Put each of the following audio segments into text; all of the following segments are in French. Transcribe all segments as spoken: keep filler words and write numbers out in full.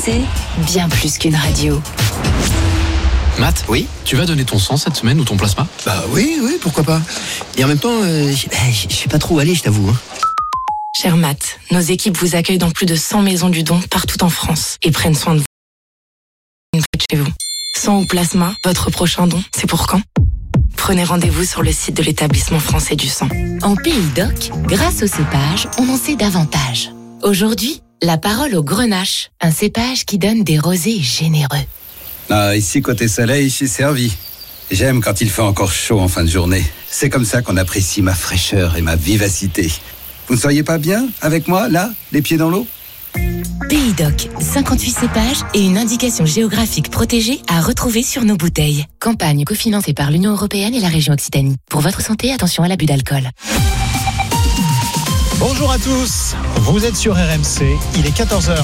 C, bien plus qu'une radio. Matt, oui, tu vas donner ton sang cette semaine ou ton plasma ? Bah oui, oui, pourquoi pas. Et en même temps, euh, je sais pas trop où aller, je t'avoue. Hein. Cher Matt, nos équipes vous accueillent dans plus de cent maisons du don partout en France et prennent soin de vous. Près de chez vous. Sang ou plasma, votre prochain don, c'est pour quand ? Prenez rendez-vous sur le site de l'établissement français du sang. En Pays d'Oc, grâce au cépage, on en sait davantage. Aujourd'hui, la parole au grenache, un cépage qui donne des rosés généreux. Ah, ici, côté soleil, je suis servi. J'aime quand il fait encore chaud en fin de journée. C'est comme ça qu'on apprécie ma fraîcheur et ma vivacité. Vous ne seriez pas bien avec moi, là, les pieds dans l'eau ? Pays d'Oc, cinquante-huit cépages et une indication géographique protégée à retrouver sur nos bouteilles. Campagne cofinancée par l'Union européenne et la région Occitanie. Pour votre santé, attention à l'abus d'alcool. Bonjour à tous, vous êtes sur R M C, il est quatorze heures.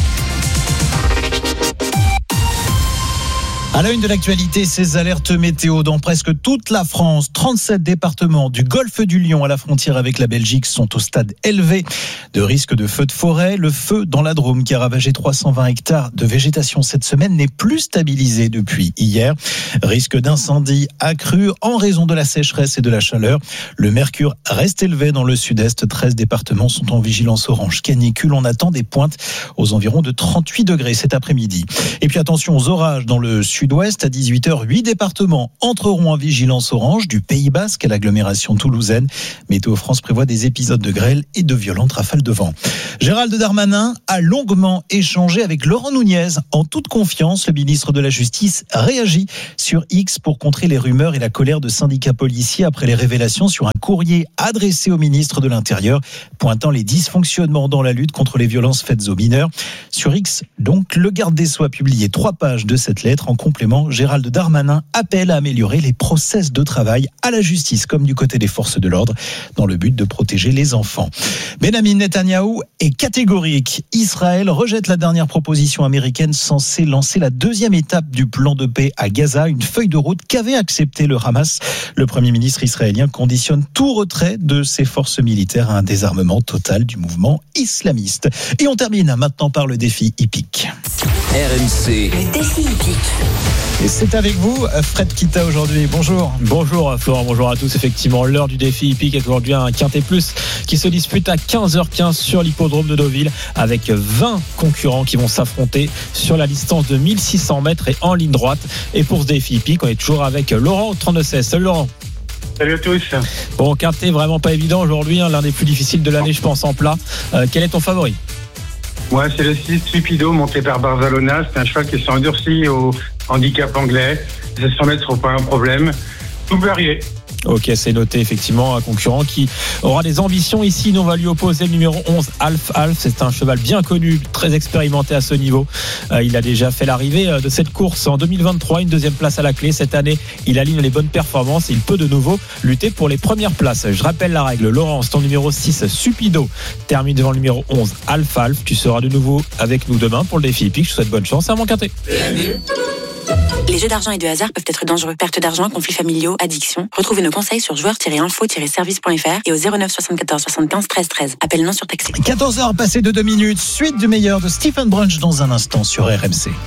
À la une de l'actualité, ces alertes météo dans presque toute la France. trente-sept départements du golfe du Lion à la frontière avec la Belgique sont au stade élevé de risque de feu de forêt. Le feu dans la Drôme qui a ravagé trois cent vingt hectares de végétation cette semaine n'est plus stabilisé depuis hier. Risque d'incendie accru en raison de la sécheresse et de la chaleur. Le mercure reste élevé dans le sud-est. treize départements sont en vigilance orange canicule. On attend des pointes aux environs de trente-huit degrés cet après-midi. Et puis attention aux orages dans le sud. Sud-Ouest, à dix-huit heures, huit départements entreront en vigilance orange du Pays Basque à l'agglomération toulousaine. Météo France prévoit des épisodes de grêle et de violentes rafales de vent. Gérald Darmanin a longuement échangé avec Laurent Nunez. En toute confiance, le ministre de la Justice réagit sur X pour contrer les rumeurs et la colère de syndicats policiers après les révélations sur un courrier adressé au ministre de l'Intérieur pointant les dysfonctionnements dans la lutte contre les violences faites aux mineurs. Sur X, donc, le garde des Sceaux a publié trois pages de cette lettre. En complément, Gérald Darmanin appelle à améliorer les process de travail à la justice comme du côté des forces de l'ordre dans le but de protéger les enfants. Benjamin Netanyahou est catégorique. Israël rejette la dernière proposition américaine censée lancer la deuxième étape du plan de paix à Gaza, une feuille de route qu'avait accepté le Hamas. Le Premier ministre israélien conditionne tout retrait de ses forces militaires à un désarmement total du mouvement islamiste. Et on termine maintenant par le défi hippique. R M C. Le défi hippique. Et c'est avec vous, Fred Kita aujourd'hui. Bonjour. Bonjour Florent, bonjour à tous. Effectivement, l'heure du défi hippique est aujourd'hui un Quintet Plus qui se dispute à quinze heures quinze sur l'hippodrome de Deauville avec vingt concurrents qui vont s'affronter sur la distance de mille six cents mètres et en ligne droite. Et pour ce défi hippique, on est toujours avec Laurent au trente-deux seize. Salut Laurent. Salut à tous. Bon, Quintet vraiment pas évident aujourd'hui, hein, l'un des plus difficiles de l'année, je pense, en plat. Euh, quel est ton favori ? Ouais, c'est le six Stupido monté par Barzalona. C'est un cheval qui s'est endurci au handicap anglais. Les cent mètres ne seront pas un problème. Tout peut arriver. Ok, c'est noté, effectivement, un concurrent qui aura des ambitions ici. Nous, on va lui opposer le numéro onze, Alf Alf. C'est un cheval bien connu, très expérimenté à ce niveau. Euh, il a déjà fait l'arrivée de cette course en deux mille vingt-trois, une deuxième place à la clé. Cette année, il aligne les bonnes performances et il peut de nouveau lutter pour les premières places. Je rappelle la règle. Laurence, ton numéro six, Stupido, termine devant le numéro onze, Alf Alf. Tu seras de nouveau avec nous demain pour le défi hippique. Je te souhaite bonne chance à mon Quintet. Les jeux d'argent et de hasard peuvent être dangereux. Perte d'argent, conflits familiaux, addiction. Retrouvez nos conseils sur joueurs tiret info tiret service point f r et au zéro neuf soixante-quatorze soixante-quinze treize treize. Appel non surtaxé. quatorze heures passées de deux minutes. Suite du meilleur de Stephen Brunch dans un instant sur R M C.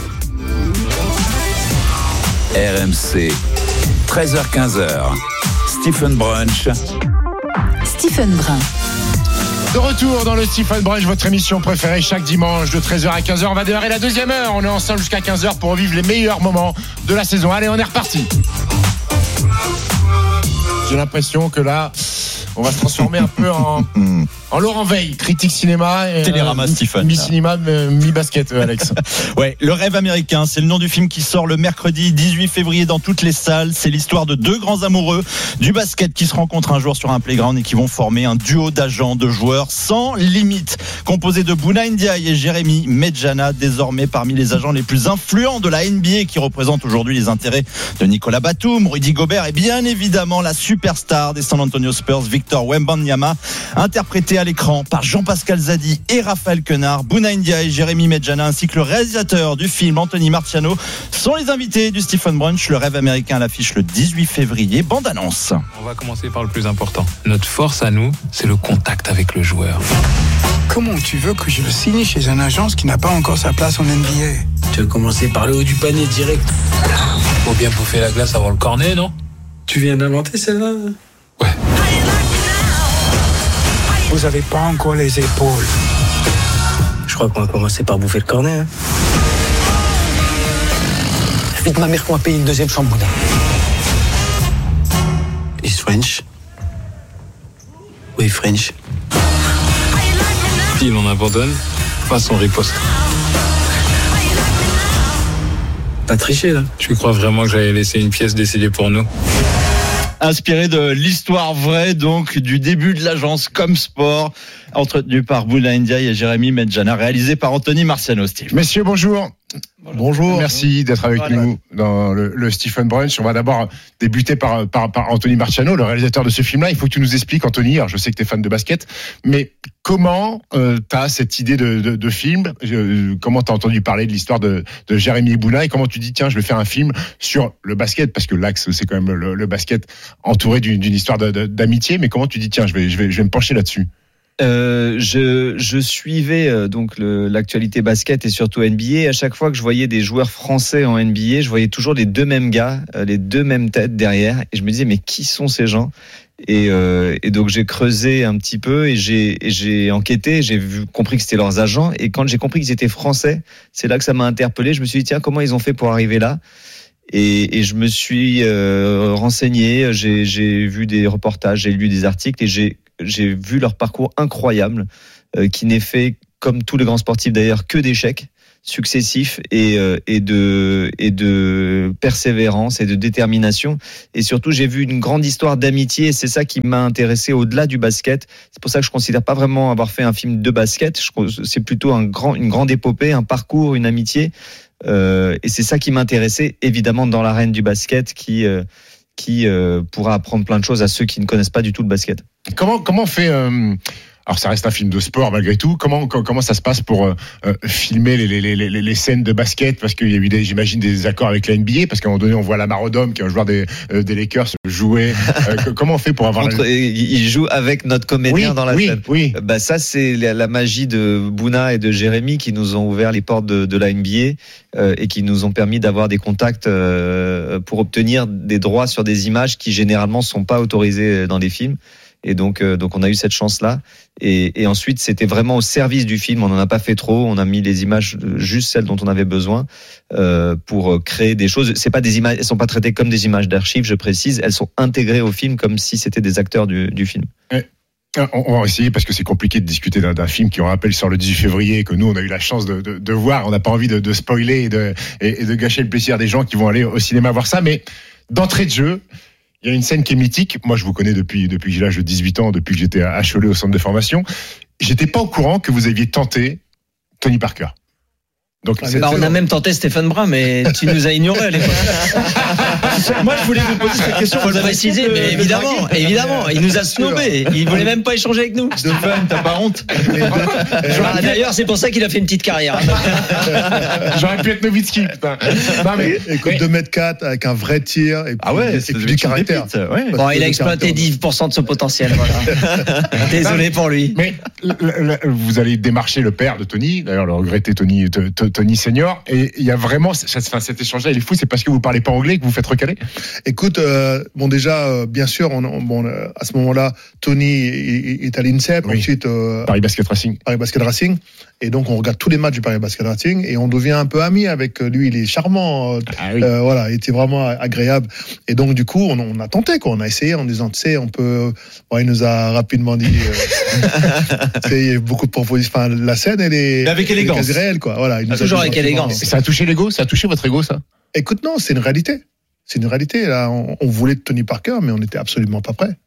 R M C, treize heures quinze. Stephen Brunch. Stephen Brun. De retour dans le Stephen Brunch, votre émission préférée chaque dimanche de treize heures à quinze heures. On va démarrer la deuxième heure. On est ensemble jusqu'à quinze heures pour revivre les meilleurs moments de la saison. Allez, on est reparti. J'ai l'impression que là, on va se transformer un peu en, en Laurent Veil, critique cinéma. Et, Télérama, euh, Stephen. Mi-cinéma, mi-basket, Alex. Ouais, Le Rêve américain, c'est le nom du film qui sort le mercredi dix-huit février dans toutes les salles. C'est l'histoire de deux grands amoureux du basket qui se rencontrent un jour sur un playground et qui vont former un duo d'agents, de joueurs sans limite, composé de Bouna Ndiaye et Jérémy Medjana, désormais parmi les agents les plus influents de la N B A, qui représentent aujourd'hui les intérêts de Nicolas Batum, Rudy Gobert et bien évidemment la superstar des San Antonio Spurs, Victor Wembanyama, interprété à l'écran par Jean-Pascal Zadi et Raphaël Quenard. Bouna India et Jérémy Medjana ainsi que le réalisateur du film Anthony Marciano sont les invités du Stephen Brunch. Le rêve américain à l'affiche le dix-huit février. Bande annonce. On va commencer par le plus important. Notre force à nous, c'est le contact avec le joueur. Comment tu veux que je le signe chez une agence qui n'a pas encore sa place en N B A? Tu veux commencer par le haut du panier direct. Faut bien bouffer la glace avant le cornet, non? Tu viens d'inventer celle-là? Ouais. Vous avez pas encore les épaules. Je crois qu'on va commencer par bouffer le cornet. Hein. Vite ma mère qu'on va payer une deuxième chambre, Bouddha. Is French? Oui, French. Si on abandonne, façon riposte. Pas triché là. Tu crois vraiment que j'allais laisser une pièce décidée pour nous? Inspiré de l'histoire vraie, donc, du début de l'agence Comme Sport, entretenu par Bouna India et Jérémy Medjana, réalisé par Anthony Marciano. Steve. Messieurs, bonjour. Bonjour. Merci d'être avec Bonjour. nous dans le, le Stephen Brunch. On va d'abord débuter par, par, par Anthony Marciano, le réalisateur de ce film-là. Il faut que tu nous expliques, Anthony. Alors, je sais que tu es fan de basket, mais comment euh, tu as cette idée de, de, de film euh, Comment tu as entendu parler de l'histoire de, de Jérémy et Bouna et comment tu dis, tiens, je vais faire un film sur le basket, parce que l'axe, c'est quand même le, le basket entouré d'une, d'une histoire de, de, d'amitié. Mais comment tu dis, tiens, je vais, je vais, je vais me pencher là-dessus? Euh, je, je suivais euh, donc le, l'actualité basket et surtout N B A. Et à chaque fois que je voyais des joueurs français en N B A, je voyais toujours les deux mêmes gars, euh, les deux mêmes têtes derrière. Et je me disais, mais qui sont ces gens? Et, euh, et donc j'ai creusé un petit peu et j'ai, et j'ai enquêté, j'ai vu, compris que c'était leurs agents. Et quand j'ai compris qu'ils étaient français, c'est là que ça m'a interpellé. Je me suis dit, tiens, comment ils ont fait pour arriver là? Et, et je me suis euh, renseigné, j'ai, j'ai vu des reportages, j'ai lu des articles et j'ai j'ai vu leur parcours incroyable, euh, qui n'est fait, comme tous les grands sportifs d'ailleurs, que d'échecs successifs et, euh, et, de, et de persévérance et de détermination. Et surtout, j'ai vu une grande histoire d'amitié et c'est ça qui m'a intéressé au-delà du basket. C'est pour ça que je ne considère pas vraiment avoir fait un film de basket. Je, c'est plutôt un grand, une grande épopée, un parcours, une amitié. Euh, et c'est ça qui m'intéressait, évidemment, dans l'arène du basket qui... Euh, qui euh, pourra apprendre plein de choses à ceux qui ne connaissent pas du tout le basket. Comment, comment on fait euh, alors ça reste un film de sport malgré tout. Comment, comment ça se passe pour euh, filmer les, les, les, les scènes de basket? Parce qu'il y a eu, des, j'imagine, des accords avec la N B A, parce qu'à un moment donné, on voit Lamar Odom, qui est un joueur des, euh, des Lakers, jouer. Euh, comment on fait pour avoir... Entre, la... Il joue avec notre comédien oui, dans la oui, scène. Oui. Bah, ça, c'est la, la magie de Bouna et de Jérémy qui nous ont ouvert les portes de, de la N B A euh, et qui nous ont permis d'avoir des contacts euh, pour obtenir des droits sur des images qui, généralement, ne sont pas autorisées dans les films. Et donc, euh, donc on a eu cette chance-là. Et, et ensuite, c'était vraiment au service du film. On n'en a pas fait trop. On a mis les images, juste celles dont on avait besoin, euh, pour créer des choses. C'est pas des images, elles sont pas traitées comme des images d'archives, je précise. Elles sont intégrées au film comme si c'était des acteurs du, du film. Ouais. On va essayer, parce que c'est compliqué de discuter d'un, d'un film qui, on rappelle, sort le dix-huit février, que nous, on a eu la chance de, de, de voir. On n'a pas envie de, de spoiler et de, et, et de gâcher le plaisir des gens qui vont aller au cinéma voir ça. Mais d'entrée de jeu, il y a une scène qui est mythique. Moi, je vous connais depuis, depuis que j'ai l'âge de dix-huit ans, depuis que j'étais à Cholet au centre de formation. J'étais pas au courant que vous aviez tenté Tony Parker. Donc, ah, bah, on a même tenté Stephen Brun, mais tu nous as ignoré à l'époque. Moi, je voulais vous poser cette question. Faut le préciser, de, mais évidemment, de évidemment, il nous a snobé. Il voulait même pas échanger avec nous. Stephen, t'as pas honte? Ah, d'ailleurs, c'est pour ça qu'il a fait une petite carrière. J'aurais pu être Nowitzki, putain. Non, mais écoute, deux mètres quatre avec un vrai tir et puis, ah ouais, et puis du caractère. Ouais. Bon, il a exploité dix pour cent de son potentiel. Voilà. Désolé pour lui. Mais vous allez démarcher le père de Tony, d'ailleurs, le regretté Tony. Tony Senior, et il y a vraiment enfin, cet échange-là, il est fou. C'est parce que vous parlez pas anglais que vous faites recaler? Écoute, euh, bon déjà, euh, bien sûr, on, on, bon, euh, à ce moment-là, Tony est, est à l'INSEP, oui. Ensuite euh, Paris Basket Racing. Paris Basket Racing, et donc on regarde tous les matchs du Paris Basket Racing, et on devient un peu amis avec lui. Il est charmant, ah, oui. euh, voilà, il était vraiment agréable, et donc du coup, on, on a tenté, quoi, on a essayé en disant, tu sais, on peut. Bon, il nous a rapidement dit, euh, il y a beaucoup de propositions. Enfin, la scène, elle est, mais avec élégance, elle est réelle, quoi. Voilà, il nous ah, toujours avec élégance. Ça a touché l'ego, ça a touché votre ego, ça? Écoute, non, c'est une réalité. C'est une réalité. Là, on, on voulait Tony Parker, mais on n'était absolument pas prêt.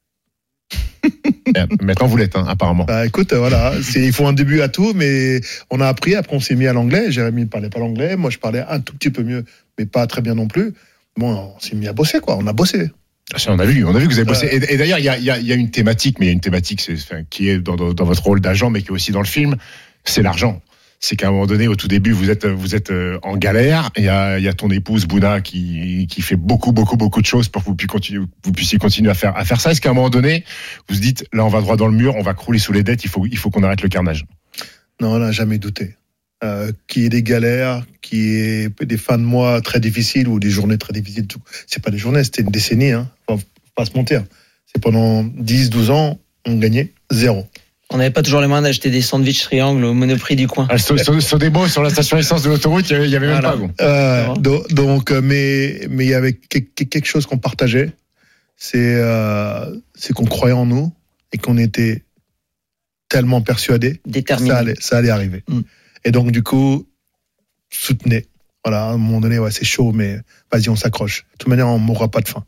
Maintenant, vous l'êtes, hein, apparemment. Bah, écoute, voilà, c'est, il faut un début à tout, mais on a appris. Après, on s'est mis à l'anglais. Jérémy ne parlait pas l'anglais. Moi, je parlais un tout petit peu mieux, mais pas très bien non plus. Bon, on s'est mis à bosser, quoi. On a bossé. On a vu, on a vu que vous avez bossé. Et, et d'ailleurs, il y a, y, a, y a une thématique, mais il y a une thématique c'est, enfin, qui est dans, dans, dans votre rôle d'agent, mais qui est aussi dans le film, c'est l'argent. C'est qu'à un moment donné, au tout début, vous êtes, vous êtes en galère. Il y a, il y a ton épouse Bouna qui, qui fait beaucoup, beaucoup, beaucoup de choses pour que vous puissiez continuer, vous puissiez continuer à faire, à faire ça. Est-ce qu'à un moment donné, vous vous dites, là, on va droit dans le mur, on va crouler sous les dettes, il faut, il faut qu'on arrête le carnage? Non, on n'a jamais douté. Euh, qu'il y ait des galères, qu'il y ait des fins de mois très difficiles ou des journées très difficiles, tout. C'est pas des journées, c'était une décennie, hein. Faut pas se mentir. C'est pendant dix, douze ans, on gagnait zéro. On n'avait pas toujours les moyens d'acheter des sandwichs triangles au Monoprix du coin. Ah, sur, sur, sur des mots, sur la station essence de l'autoroute, il y avait même voilà. pas. Bon. Euh, donc, donc, mais, mais il y avait quelque chose qu'on partageait, c'est, euh, c'est qu'on croyait en nous et qu'on était tellement persuadés que ça allait, ça allait arriver. Mm. Et donc, du coup, soutenez. Voilà, à un moment donné, ouais, c'est chaud, mais vas-y, on s'accroche. De toute manière, on ne mourra pas de faim.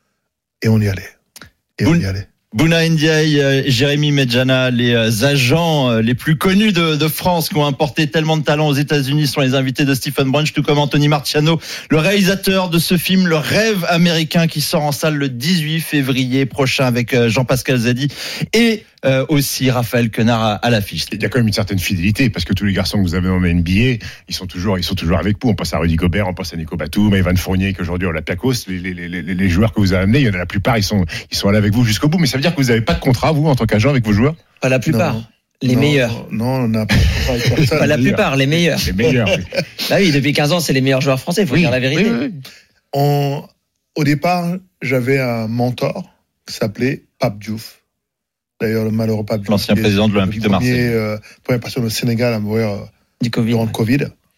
Et on y allait. Et Boun, on y allait. Bouna Ndiaye, Jérémy Medjana, les agents les plus connus de, de France qui ont importé tellement de talents aux États-Unis sont les invités de Stephen Brunch, tout comme Anthony Marciano, le réalisateur de ce film, Le Rêve américain, qui sort en salle le dix-huit février prochain avec Jean-Pascal Zadi et euh, aussi Raphaël Quenard à, à l'affiche. Il y a quand même une certaine fidélité parce que tous les garçons que vous avez dans le N B A, ils sont toujours, ils sont toujours avec vous. On pense à Rudy Gobert, on pense à Nico Batum, à Evan Fournier, qu'aujourd'hui on l'Olympiakos. Les, les, les, les joueurs que vous avez amenés, il y en a la plupart, ils sont, ils sont allés avec vous jusqu'au bout. Mais ça veut dire que vous n'avez pas de contrat, vous, en tant qu'agent, avec vos joueurs? Pas la plupart. Non. Les non, meilleurs. Non, on n'a pas de contrat avec personne. Pas la plupart, les meilleurs. Les meilleurs. Oui. Bah oui, depuis quinze ans, c'est les meilleurs joueurs français, il faut oui, dire la vérité. Oui, oui. On, au départ, j'avais un mentor qui s'appelait Pape Diouf. D'ailleurs, le malheureux Pape Diouf. L'ancien président de l'Olympique de Marseille. Euh, première personne au Sénégal à mourir euh, du COVID, durant ouais. le Covid.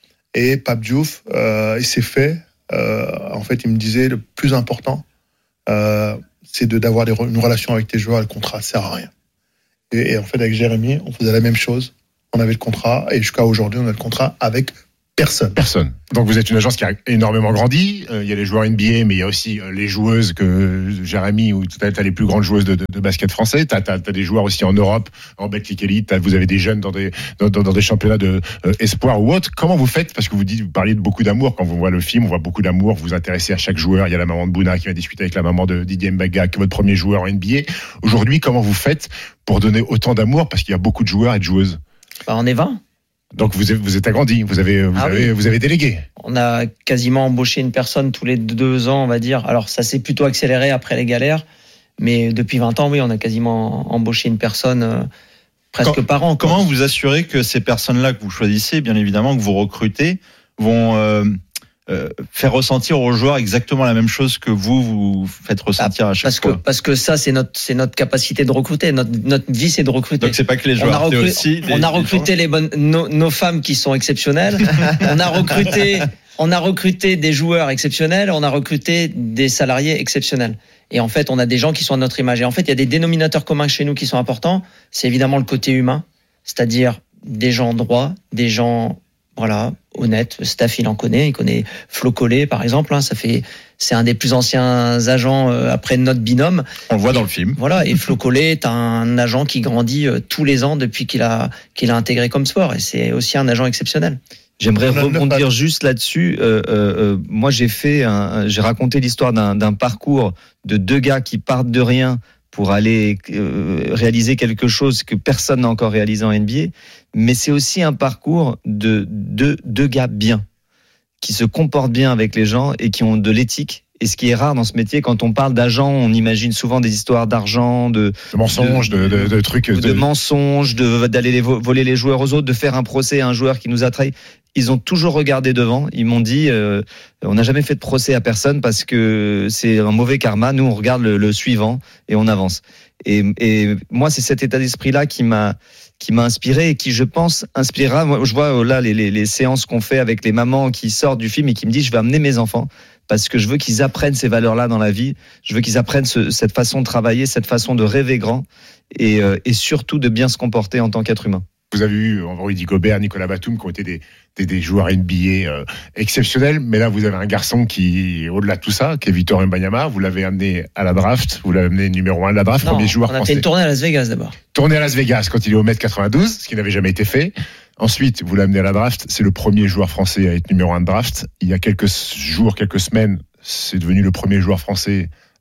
Et Pape Diouf, euh, il s'est fait, euh, en fait, il me disait, le plus important, euh, c'est de, d'avoir des, une relation avec tes joueurs, le contrat ne sert à rien. Et, et en fait, avec Jérémy, on faisait la même chose. On avait le contrat, et jusqu'à aujourd'hui, on a le contrat avec personne. Personne. Donc vous êtes une agence qui a énormément grandi. Euh, il y a les joueurs N B A, mais il y a aussi euh, les joueuses que Jérémy, ou tu as les plus grandes joueuses de, de, de basket français. Tu as des joueurs aussi en Europe, en Betclic Elite. Vous avez des jeunes dans des, dans, dans des championnats de euh, espoir ou autre. Comment vous faites? Parce que vous dites, vous parliez de beaucoup d'amour. Quand on voit le film, on voit beaucoup d'amour. Vous vous intéressez à chaque joueur. Il y a la maman de Bouna qui va discuter avec la maman de Didier Mbaga, qui est votre premier joueur en N B A. Aujourd'hui, comment vous faites pour donner autant d'amour? Parce qu'il y a beaucoup de joueurs et de joueuses. Bah, on est vingt. Donc vous vous êtes agrandi, vous avez vous ah avez oui. vous avez délégué. On a quasiment embauché une personne tous les deux ans, on va dire. Alors ça s'est plutôt accéléré après les galères, mais depuis vingt ans, oui, on a quasiment embauché une personne euh, presque Quand, par an. Comment quoi. Vous assurez que ces personnes-là que vous choisissez, bien évidemment que vous recrutez, vont euh, euh, faire ressentir aux joueurs exactement la même chose que vous vous faites ressentir ah, à chaque parce fois? Que, parce que ça, c'est notre c'est notre capacité de recruter. Notre notre vie, c'est de recruter. Donc c'est pas que les joueurs. On a, recru- aussi on des, a recruté les bonnes nos, nos femmes qui sont exceptionnelles. on a recruté on a recruté des joueurs exceptionnels. On a recruté des salariés exceptionnels. Et en fait, on a des gens qui sont à notre image. Et en fait, il y a des dénominateurs communs chez nous qui sont importants. C'est évidemment le côté humain, c'est-à-dire des gens droits, des gens voilà, honnête, le staff il en connaît, il connaît Flo Collet par exemple, hein, ça fait, c'est un des plus anciens agents euh, après notre binôme. On le voit dans le film. Voilà, et Flo Collet est un agent qui grandit euh, tous les ans depuis qu'il a qu'il a intégré comme sport, et c'est aussi un agent exceptionnel. J'aimerais rebondir juste là-dessus. Euh, euh, moi, j'ai fait, un, j'ai raconté l'histoire d'un, d'un parcours de deux gars qui partent de rien pour aller euh, réaliser quelque chose que personne n'a encore réalisé en N B A. Mais c'est aussi un parcours de deux de gars bien, qui se comportent bien avec les gens et qui ont de l'éthique. Et ce qui est rare dans ce métier, quand on parle d'agents, on imagine souvent des histoires d'argent, de, de mensonges, de, de, de, de trucs, de, de... de mensonges, de, d'aller les voler les joueurs aux autres, de faire un procès à un joueur qui nous a trahi. Ils ont toujours regardé devant. Ils m'ont dit, euh, on n'a jamais fait de procès à personne parce que c'est un mauvais karma. Nous, on regarde le, le suivant et on avance. Et, et moi, c'est cet état d'esprit-là qui m'a qui m'a inspiré et qui, je pense, inspirera. Moi, je vois là les, les, les séances qu'on fait avec les mamans qui sortent du film et qui me disent, je vais amener mes enfants parce que je veux qu'ils apprennent ces valeurs-là dans la vie. Je veux qu'ils apprennent ce, cette façon de travailler, cette façon de rêver grand et, euh, et surtout de bien se comporter en tant qu'être humain. Vous avez eu Rudy Gobert, Nicolas Batum, qui ont été des, des, des joueurs N B A euh, exceptionnels. Mais là, vous avez un garçon qui, au-delà de tout ça, qui est Victor Wembanyama. Vous l'avez amené à la draft. Vous l'avez amené numéro un de la draft, non, premier joueur français. On a français. fait une tournée à Las Vegas d'abord. Tournée à Las Vegas quand il est au mètre quatre-vingt-douze, ce qui n'avait jamais été fait. Ensuite, vous l'amenez à la draft. C'est le premier joueur français à être numéro un de draft. Il y a quelques jours, quelques semaines, c'est devenu le premier joueur français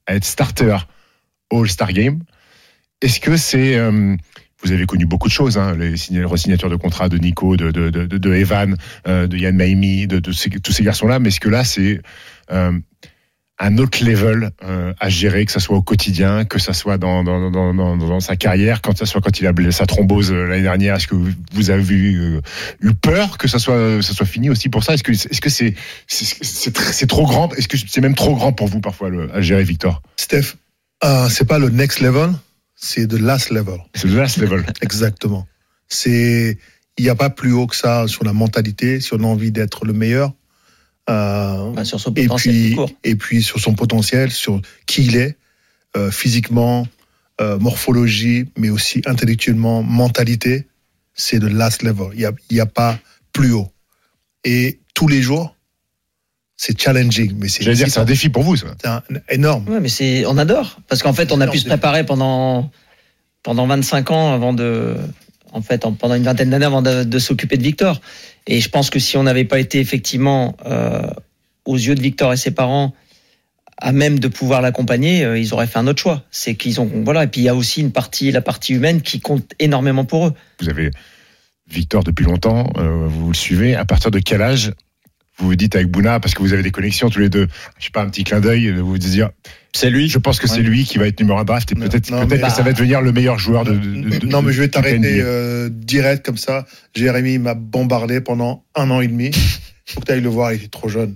à être starter au All-Star Game. Est-ce que c'est... Euh, vous avez connu beaucoup de choses, hein, les re-signatures de contrats de Nico, de, de, de, de Evan, euh, de Yann Maimi, de, de ces, tous ces garçons-là, mais est-ce que là, c'est euh, un autre level euh, à gérer, que ça soit au quotidien, que ça soit dans, dans, dans, dans, dans sa carrière, quand ça soit quand il a sa thrombose euh, l'année dernière, est-ce que vous avez eu, euh, eu peur que ça soit, ça soit fini aussi pour ça? Est-ce que, est-ce que c'est, c'est, c'est, c'est, c'est trop grand? Est-ce que c'est même trop grand pour vous parfois le, à gérer, Victor? Steph, euh, c'est pas le next level. C'est the last level. C'est the last level. Exactement. C'est, il n'y a pas plus haut que ça sur la mentalité, sur l'envie d'être le meilleur. Euh, bah, sur son potentiel. Et puis, et puis sur son potentiel, sur qui il est, euh, physiquement, euh, morphologie, mais aussi intellectuellement, mentalité. C'est the last level. Il n'y a, il y a pas plus haut. Et tous les jours, c'est challenging, mais c'est. J'allais dire, c'est un défi pour vous, ça. C'est un, énorme. Ouais, mais c'est, on adore, parce qu'en fait, on a pu se préparer pendant pendant vingt-cinq ans avant de, en fait, en, pendant une vingtaine d'années avant de, de s'occuper de Victor. Et je pense que si on n'avait pas été effectivement euh, aux yeux de Victor et ses parents à même de pouvoir l'accompagner, euh, ils auraient fait un autre choix. C'est qu'ils ont, voilà. Et puis il y a aussi une partie, la partie humaine, qui compte énormément pour eux. Vous avez Victor depuis longtemps, euh, vous le suivez. À partir de quel âge vous vous dites avec Bouna, parce que vous avez des connexions tous les deux, je sais pas, un petit clin d'œil, vous vous dites, c'est lui, je pense que ouais. c'est lui qui va être numéro un draft, et non, peut-être, non, peut-être bah, que ça va devenir le meilleur joueur de, de, de non, de, mais je vais t'arrêter euh, direct comme ça. Jérémy m'a bombardé pendant un an et demi. Faut que tu ailles le voir, il était trop jeune.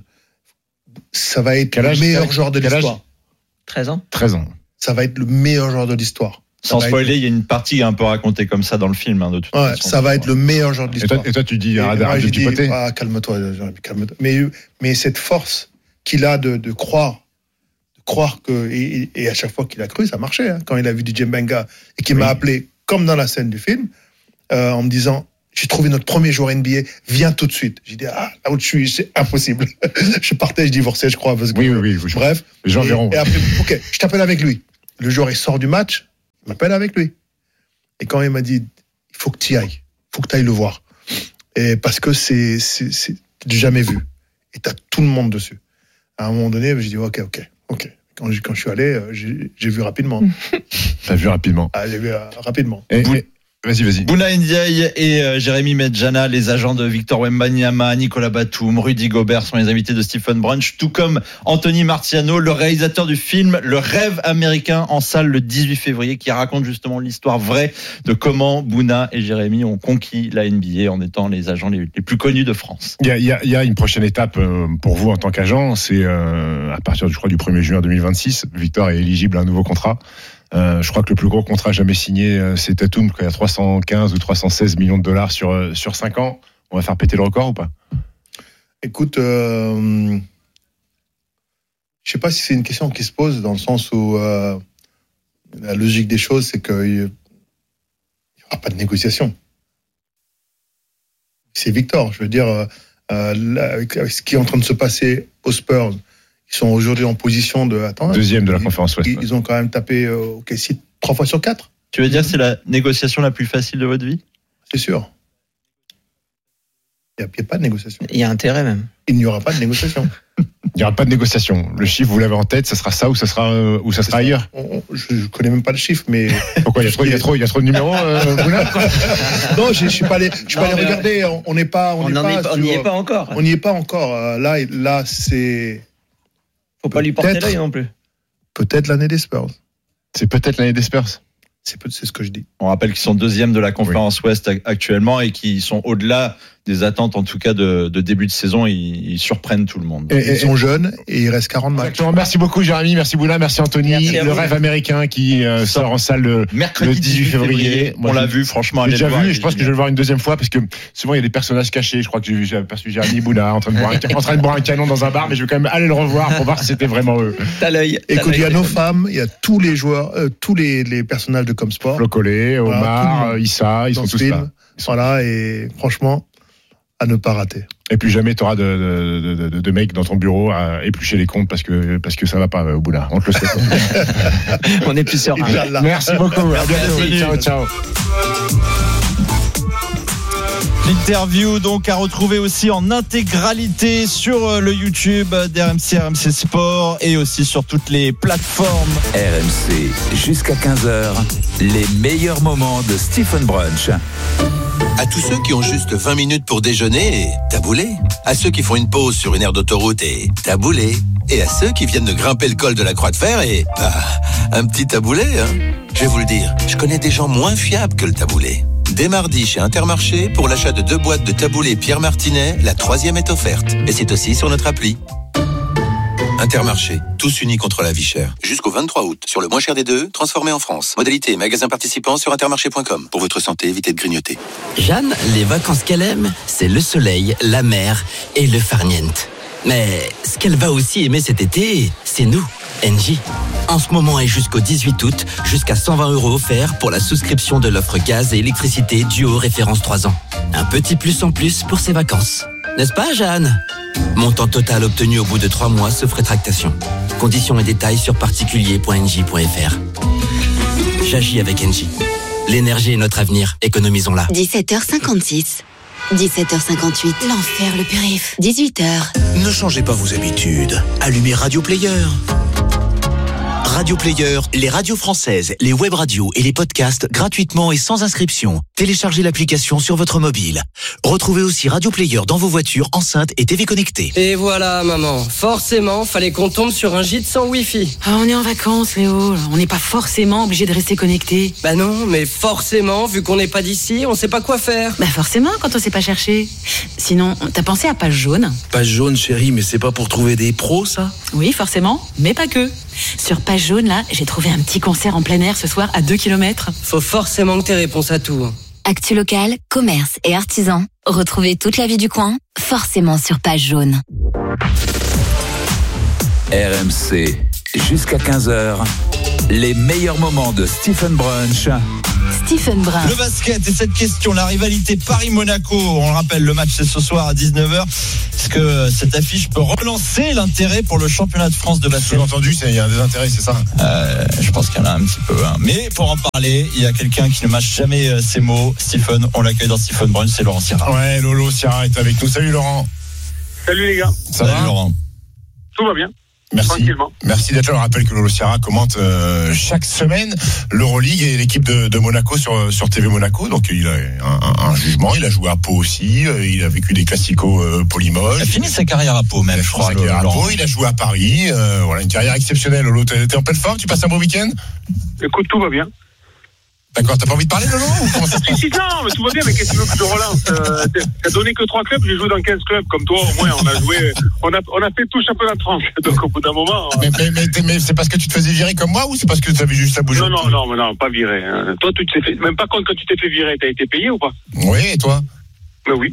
Ça va être le meilleur joueur de l'histoire. treize ans treize ans. Ça va être le meilleur joueur de l'histoire. Sans spoiler, il y a une partie un peu racontée comme ça dans le film. Hein, de toute ouais, façon, ça va être le meilleur joueur de l'histoire. Et toi, et toi tu dis, arrête de chipoter. Ah, calme-toi, calme-toi. Mais, mais cette force qu'il a de, de croire, de croire que, et, et à chaque fois qu'il a cru, ça marchait. Hein, quand il a vu D J Mbenga et qu'il oui. m'a appelé, comme dans la scène du film, euh, en me disant, j'ai trouvé notre premier joueur N B A, viens tout de suite. J'ai dit, ah, là où je suis, c'est impossible. Je partais, je divorçais, je crois. Parce que, oui, oui, oui. Bref. Les gens et, verront. Et après, ok, je t'appelle avec lui. Le joueur, il sort du match. Il m'appelle avec lui. Et quand il m'a dit, il faut que tu y ailles, il faut que tu ailles le voir. Et parce que c'est, c'est, c'est du jamais vu. Et tu as tout le monde dessus. À un moment donné, j'ai dit, ok, ok, ok. Quand je, quand je suis allé, j'ai, j'ai vu rapidement. Tu as vu rapidement. Ah, j'ai vu euh, rapidement. Et, et, vas-y, vas-y. Bouna Ndiaye et euh, Jérémy Medjana, les agents de Victor Wembanyama, Nicolas Batum, Rudy Gobert sont les invités de Stephen Brunch, tout comme Anthony Marciano, le réalisateur du film Le Rêve américain, en salle le dix-huit février, qui raconte justement l'histoire vraie de comment Bouna et Jérémy ont conquis la N B A en étant les agents les, les plus connus de France. Il y a, il y a, il y a une prochaine étape pour vous en tant qu'agent, c'est euh, à partir, je crois, du premier juin deux mille vingt-six, Victor est éligible à un nouveau contrat. Euh, je crois que le plus gros contrat jamais signé, euh, c'est Tatum, qui a trois cent quinze ou trois cent seize millions de dollars sur, euh, sur cinq ans. On va faire péter le record ou pas? Écoute, euh, je sais pas si c'est une question qui se pose, dans le sens où euh, la logique des choses, c'est qu'il n'y aura pas de négociation. C'est Victor, je veux dire, euh, là, avec ce qui est en train de se passer aux Spurs, ils sont aujourd'hui en position de... Attends, deuxième de la ils, conférence Ouest. Ils, ils ont quand même tapé euh, O K C trois fois sur quatre. Tu veux dire que c'est la négociation la plus facile de votre vie? C'est sûr. Il n'y a, a pas de négociation. Il y a intérêt même. Il n'y aura pas de négociation. Il n'y aura pas de négociation. Le chiffre, vous l'avez en tête, ça sera ça ou ça sera, euh, ou ça sera ailleurs? on, Je ne connais même pas le chiffre, mais... Pourquoi? Il y a trop, il y a trop, il y a trop de numéros euh, Non, je ne suis pas allé, je suis non, pas allé regarder. On n'est pas... On n'y est, est pas encore. On n'y est pas encore. Là, là c'est... Faut pas lui porter l'œil non plus. Peut-être l'année des Spurs. C'est peut-être l'année des Spurs. C'est, c'est ce que je dis. On rappelle qu'ils sont deuxième de la conférence oui. Ouest actuellement et qu'ils sont au-delà des attentes, en tout cas de, de début de saison. Ils, ils surprennent tout le monde. Et, et, ils sont jeunes et il reste quarante matchs. Exactement. Merci beaucoup Jérémy, merci Bouna, merci Anthony. Merci le rêve américain qui euh, sort en salle le, mercredi le dix-huit février. Moi, on l'a vu, franchement. J'ai déjà vu et je pense que je vais le voir une deuxième fois parce que souvent il y a des personnages cachés. Je crois que j'ai, j'ai aperçu Jérémy Bouna en train, de boire un, en train de boire un canon dans un bar, mais je vais quand même aller le revoir pour voir si c'était vraiment eux. T'as l'œil. Écoute, il y a nos femmes, il y a tous les joueurs, euh, tous les, les personnages de Comsport. Flo Collet, Omar, voilà, Issa, ils sont tous là. Voilà, et franchement, à ne pas rater. Et plus jamais tu auras de, de, de, de, de mecs dans ton bureau à éplucher les comptes parce que, parce que ça va pas au bout là. On te le souhaite. On est plus sûr. Merci beaucoup. À bientôt. Ciao, ciao. L'interview donc à retrouver aussi en intégralité sur le YouTube d'R M C, R M C Sport et aussi sur toutes les plateformes. R M C jusqu'à quinze heures, les meilleurs moments de Stephen Brunch. À tous ceux qui ont juste vingt minutes pour déjeuner et taboulé. À ceux qui font une pause sur une aire d'autoroute et taboulé. Et à ceux qui viennent de grimper le col de la Croix de Fer et bah, un petit taboulé. Hein. Je vais vous le dire, je connais des gens moins fiables que le taboulé. Dès mardi chez Intermarché, pour l'achat de deux boîtes de taboulé Pierre Martinet, la troisième est offerte. Et c'est aussi sur notre appli. Intermarché, tous unis contre la vie chère. Jusqu'au vingt-trois août, sur le moins cher des deux, transformé en France. Modalité et magasin participant sur intermarché point com. Pour votre santé, évitez de grignoter. Jeanne, les vacances qu'elle aime, c'est le soleil, la mer et le farniente. Mais ce qu'elle va aussi aimer cet été, c'est nous, Engie. En ce moment et jusqu'au dix-huit août, jusqu'à cent vingt euros offerts pour la souscription de l'offre gaz et électricité duo référence trois ans. Un petit plus en plus pour ses vacances. N'est-ce pas, Jeanne ? Montant total obtenu au bout de trois mois sauf rétractation. Conditions et détails sur particulier point engie point f r. J'agis avec Engie. L'énergie est notre avenir, économisons-la. dix-sept heures cinquante-six. dix-sept heures cinquante-huit. L'enfer, le périph. dix-huit heures. Ne changez pas vos habitudes. Allumez Radio Player. Radio Player, les radios françaises, les web radios et les podcasts gratuitement et sans inscription. Téléchargez l'application sur votre mobile. Retrouvez aussi Radio Player dans vos voitures, enceintes et T V connectées. Et voilà, maman. Forcément, fallait qu'on tombe sur un gîte sans Wi-Fi. Ah, on est en vacances, Léo. On n'est pas forcément obligé de rester connecté. Bah non, mais forcément, vu qu'on n'est pas d'ici, on sait pas quoi faire. Bah forcément, quand on sait pas chercher. Sinon, t'as pensé à Page Jaune ? Page Jaune, chérie, mais c'est pas pour trouver des pros, ça ? Oui, forcément, mais pas que. Sur Page Jaune, là, j'ai trouvé un petit concert en plein air ce soir à deux kilomètres. Faut forcément que t'aies réponse à tout. Actu local, commerce et artisans. Retrouvez toute la vie du coin, forcément sur Page Jaune. R M C, jusqu'à quinze heures, les meilleurs moments de Stephen Brunch. Stephen Brun. Le basket et cette question, la rivalité Paris-Monaco, on le rappelle, le match c'est ce soir à dix-neuf heures. Est-ce que cette affiche peut relancer l'intérêt pour le championnat de France de basket ? J'ai entendu, il y a un désintérêt, c'est ça euh, Je pense qu'il y en a un petit peu. Hein. Mais pour en parler, il y a quelqu'un qui ne mâche jamais ses mots. Stephen, on l'accueille dans Stephen Brunch, c'est Laurent Sierra. Ouais, Lolo Sierra est avec nous. Salut Laurent. Salut les gars. Ça Salut va Laurent. Tout va bien. Merci. Merci d'être là. On rappelle que Lolo Sierra commente euh, chaque semaine l'Euroleague et l'équipe de, de Monaco sur, sur T V Monaco. Donc il a un, un jugement. Il a joué à Pau aussi. Il a vécu des classicos euh, Polymoles. Il a fini sa carrière à Pau même, je crois. Le, à Pau, il a joué à Paris. Euh, voilà, une carrière exceptionnelle. Lolo, t'es, t'es en pleine forme ? Tu passes un beau week-end ? Écoute, tout va bien. D'accord, t'as pas envie de parler, Lolo, ou comment ça se passe ? Si, si, non, mais tout va bien, mais qu'est-ce que tu veux que je te relance ? euh, T'as donné que trois clubs, j'ai joué dans quinze clubs, comme toi, au moins, on a joué, on a, on a fait tout le championnat de France, donc au bout d'un moment... Mais, mais, mais, mais c'est parce que tu te faisais virer comme moi, ou c'est parce que tu avais juste à bouger ? Non, non, non, non, pas viré. Hein. Toi, tu t'es fait, même pas compte quand tu t'es fait virer, t'as été payé ou pas ? Oui, et toi ? Mais oui.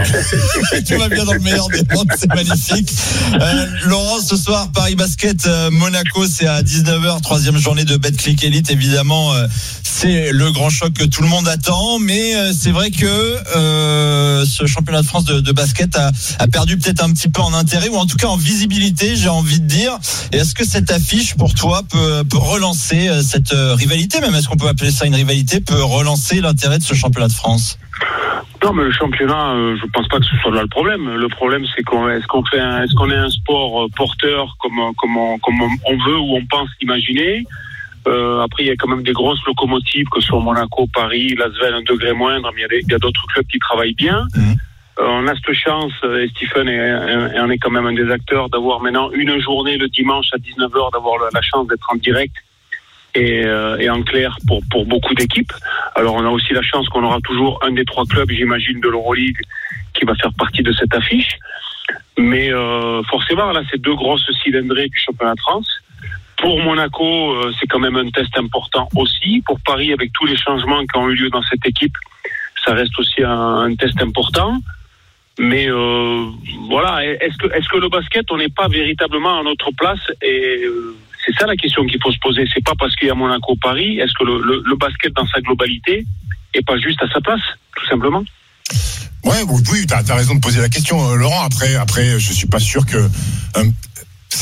Tu vas bien dans le meilleur des mondes, c'est magnifique. Euh, Laurent, ce soir, Paris Basket, euh, Monaco, c'est à dix-neuf heures, troisième journée de Betclic Elite. Évidemment, euh, c'est le grand choc que tout le monde attend, mais euh, c'est vrai que euh, ce championnat de France de, de basket a, a perdu peut-être un petit peu en intérêt, ou en tout cas en visibilité, j'ai envie de dire. Et est-ce que cette affiche, pour toi, peut, peut relancer euh, cette euh, rivalité, même est-ce qu'on peut appeler ça une rivalité, peut relancer l'intérêt de ce championnat de France ? Non, mais le championnat, euh, je pense pas que ce soit là le problème. Le problème, c'est qu'on est-ce qu'on fait, un, est-ce qu'on est un sport porteur comme comme on, comme on veut ou on pense imaginer. Euh, après, il y a quand même des grosses locomotives, que ce soit Monaco, Paris, Lasvel, un degré moindre, mais il y a, des, il y a d'autres clubs qui travaillent bien. Mmh. Euh, on a cette chance, et Stephen est, et on est quand même un des acteurs, d'avoir maintenant une journée le dimanche à dix-neuf heures, d'avoir la chance d'être en direct. Et, euh, et en clair pour, pour beaucoup d'équipes. Alors on a aussi la chance qu'on aura toujours un des trois clubs, j'imagine, de l'Euroleague qui va faire partie de cette affiche. Mais euh, forcément, là, c'est deux grosses cylindrées du championnat de France. Pour Monaco, euh, c'est quand même un test important aussi. Pour Paris, avec tous les changements qui ont eu lieu dans cette équipe, ça reste aussi un, un test important. Mais euh, voilà, est-ce que, est-ce que le basket, on n'est pas véritablement à notre place ? Et euh, c'est ça la question qu'il faut se poser. C'est pas parce qu'il y a Monaco, Paris. Est-ce que le, le, le basket dans sa globalité est pas juste à sa place, tout simplement ? Ouais, oui, t'as, t'as raison de poser la question, Laurent. Après, après, je suis pas sûr que. Euh,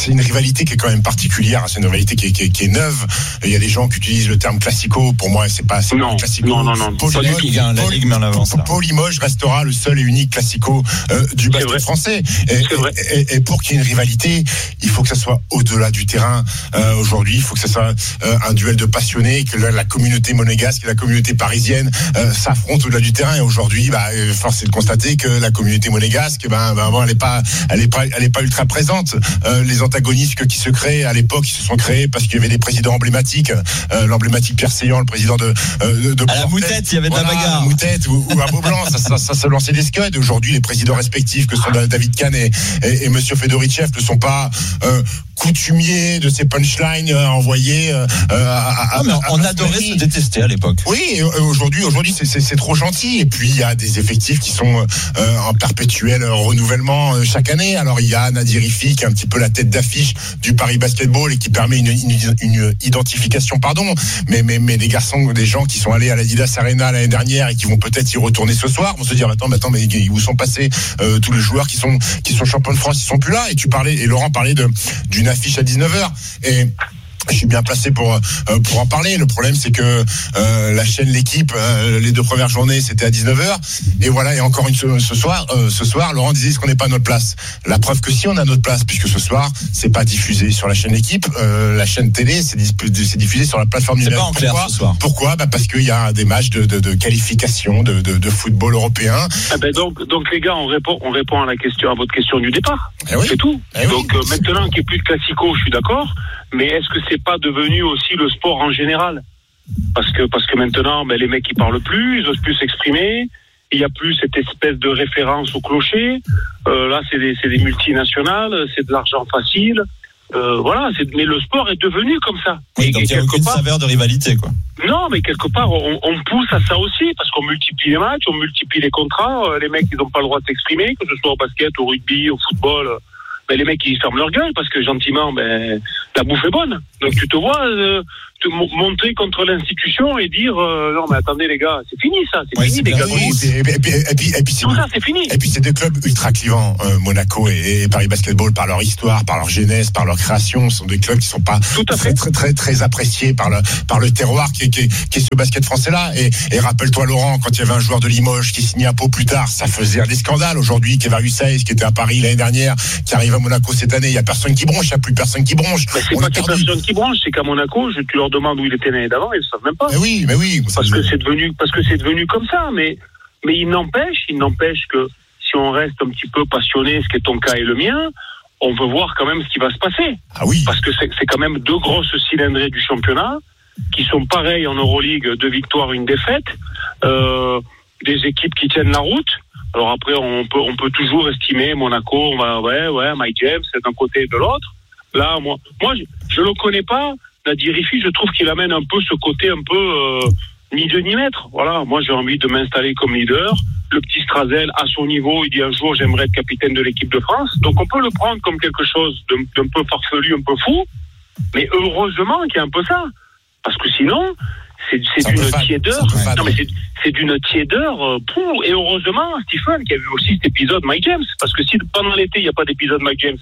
c'est une rivalité qui est quand même particulière. C'est une rivalité qui est, qui est, qui est neuve. Il y a des gens qui utilisent le terme classico. Pour moi, c'est pas, c'est non, pas un classico. Non, non, non. Paul Pas Limoges, du tout. La Ligue met en avance, là. Paul Limoges restera le seul et unique classico euh, du basket français. Et, et, et, et pour qu'il y ait une rivalité, il faut que ça soit au-delà du terrain. Euh, aujourd'hui, il faut que ça soit euh, un duel de passionnés, que la, la communauté monégasque et la communauté parisienne euh, s'affrontent au-delà du terrain. Et aujourd'hui, bah, force est de constater que la communauté monégasque, ben, ben bon, elle est pas, elle est pas, elle est pas ultra présente. Euh, les antagonismes qui se créent à l'époque, ils se sont créés parce qu'il y avait des présidents emblématiques, euh, l'emblématique Pierre Seillant, le président de, euh, de à la Moutette, il y avait de voilà, la bagarre. À la Moutette ou, ou à Beaublanc, ça, ça, ça se lançait des scuds. Aujourd'hui, les présidents respectifs que sont David Kahn et, et, et Monsieur Fedorichev ne sont pas euh, coutumiers de ces punchlines euh, envoyés euh, à, à, non, mais à, on à adorait se détester à l'époque. Oui, et aujourd'hui, aujourd'hui, c'est, c'est, c'est trop gentil. Et puis il y a des effectifs qui sont euh, en perpétuel renouvellement euh, chaque année. Alors il y a Nadir Rifi qui est un petit peu la tête d'affiche du Paris Basketball et qui permet une, une, une identification, pardon. Mais mais mais des garçons, des gens qui sont allés à l'Adidas Arena l'année dernière et qui vont peut-être y retourner ce soir, vont se dire attends, mais attends, mais où sont passés euh, tous les joueurs qui sont qui sont champions de France, ils sont plus là. Et tu parlais, et Laurent parlait de d'une affiche à dix-neuf heures. Et je suis bien placé pour euh, pour en parler. Le problème, c'est que euh, la chaîne L'équipe, euh, les deux premières journées, c'était à dix-neuf heures. Et voilà. Et encore une ce soir, euh, ce soir, Laurent disait est-ce qu'on n'est pas à notre place. La preuve que si on a notre place, puisque ce soir, c'est pas diffusé sur la chaîne L'équipe, euh, la chaîne télé, c'est, c'est diffusé sur la plateforme numérique. C'est pas en clair Pourquoi ce soir. Pourquoi bah parce qu'il y a des matchs de, de, de qualification de, de, de football européen. Ah ben donc donc les gars, on répond on répond à la question à votre question du départ. Eh oui. C'est tout. Eh donc oui. euh, maintenant qu'il n'y ait plus de classico, je suis d'accord. Mais est-ce que c'est pas devenu aussi le sport en général ? Parce que parce que maintenant, ben, les mecs ils parlent plus, ils osent plus s'exprimer. Il y a plus cette espèce de référence au clocher. Euh, là, c'est des c'est des multinationales, c'est de l'argent facile. Euh, voilà. C'est, mais le sport est devenu comme ça. Oui, et, donc et il n'y a aucune part, saveur de rivalité, quoi. Non, mais quelque part, on, on pousse à ça aussi, parce qu'on multiplie les matchs, on multiplie les contrats. Euh, les mecs, ils n'ont pas le droit de s'exprimer, que ce soit au basket, au rugby, au football. Euh, ben, les mecs, ils ferment leur gueule, parce que gentiment, ben, la bouffe est bonne. Donc tu te vois euh, te m- montrer contre l'institution et dire euh, non, mais attendez les gars, c'est fini ça, c'est Ouais, fini c'est les gars. oui, et, puis, et, puis, et, puis, et puis c'est tout ça, c'est fini. Et puis c'est deux clubs ultra clivants, euh, Monaco et, et Paris Basketball, par leur histoire, par leur jeunesse, par leur création. Ce sont des clubs qui sont pas très, très très très appréciés par le par le terroir qui est, qui est, qui est ce basket français là. Et, et rappelle-toi Laurent, quand il y avait un joueur de Limoges qui signait à Pau plus tard, ça faisait des scandales. Aujourd'hui, Kevin Saïs, qui était à Paris l'année dernière, qui arrive à Monaco cette année, il y a personne qui bronche, il y a plus personne qui bronche. Mais c'est On pas a qu'il y a perdu. personne qui branche, c'est qu'à Monaco, je, tu leur demandes où il était l'année d'avant, ils ne savent même pas. Mais oui, mais oui. Parce que c'est devenu, parce que c'est devenu comme ça. Mais, mais il n'empêche, il n'empêche que si on reste un petit peu passionné, ce qui est ton cas et le mien, on veut voir quand même ce qui va se passer. Ah oui. Parce que c'est, c'est quand même deux grosses cylindrées du championnat qui sont pareilles en Euroleague, deux victoires, une défaite, euh, des équipes qui tiennent la route. Alors après, on peut, on peut toujours estimer Monaco, on va, ouais, ouais, Mike James, c'est d'un côté et de l'autre. Là, moi, moi, je, je le connais pas. Nadir Rifi, je trouve qu'il amène un peu ce côté un peu euh, ni Dieu ni maître. Voilà, moi j'ai envie de m'installer comme leader. Le petit Strazel, à son niveau, il dit un jour j'aimerais être capitaine de l'équipe de France. Donc on peut le prendre comme quelque chose d'un, d'un peu farfelu, un peu fou. Mais heureusement qu'il y a un peu ça. Parce que sinon, c'est, c'est d'une tiédeur. Non, mais c'est, c'est d'une tiédeur euh, pour. Et heureusement, Stephen, qui a vu aussi cet épisode Mike James. Parce que si pendant l'été, il n'y a pas d'épisode Mike James,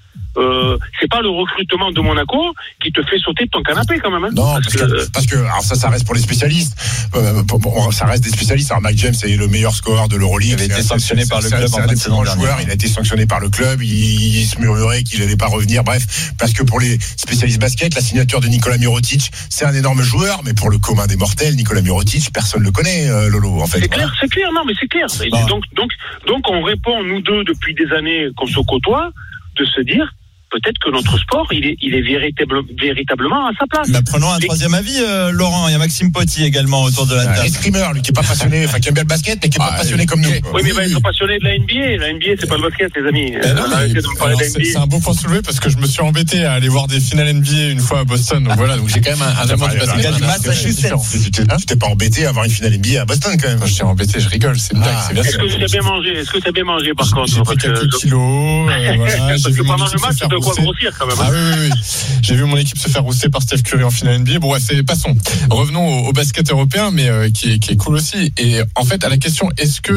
Euh, c'est pas le recrutement de Monaco qui te fait sauter de ton canapé quand même. Hein, non, parce, parce que, que parce que alors ça, ça reste pour les spécialistes. Euh, pour, pour, ça reste des spécialistes. Alors Mike James est le meilleur scoreur de l'Euroleague. Il a été sanctionné c'est, par c'est, le club c'est, en fin de saison dernière. Il a été sanctionné par le club. Il, il se murmurait qu'il n'allait pas revenir. Bref, parce que pour les spécialistes basket, la signature de Nikola Mirotic, c'est un énorme joueur, mais pour le commun des mortels, Nikola Mirotic, personne ne le connaît, euh, Lolo. En fait, c'est voilà. clair, c'est clair. Non, mais c'est clair. Et donc, donc, donc, on répond nous deux depuis des années qu'on se côtoie, de se dire. Peut-être que notre sport, il est, il est véritable, véritablement à sa place. Bah, prenons un troisième avis, euh, Laurent. Il y a Maxime Poty également autour de la table. Un escrimeur, lui, qui est pas passionné, enfin, qui aime bien le basket, mais qui est pas ah, passionné comme nous. Oui, oui, mais il va être passionné de la N B A. La N B A, c'est pas le basket, les amis. Eh non, mais, de me parler alors, de la N B A. C'est, c'est un beau point soulevé parce que je me suis embêté à aller voir des finales N B A une fois à Boston. Donc voilà, donc j'ai quand même un, un amour du basket. Tu t'es, tu t'es pas embêté à avoir une finale N B A à Boston, quand même. Je t'ai embêté, je rigole, c'est une blague. Ah, est-ce que tu as bien mangé? Est-ce que tu as bien mangé, par contre? J'ai pris quelques kilos, voilà. Parce que pendant le match, tu dois quoi grossir, quand même. Ah oui, oui, oui. J'ai vu mon équipe se faire rousser par Steph Curry en finale N B A. Bon, ouais, c'est, passons. Revenons au, au basket européen, mais euh, qui, est, qui est cool aussi. Et en fait, à la question, est-ce que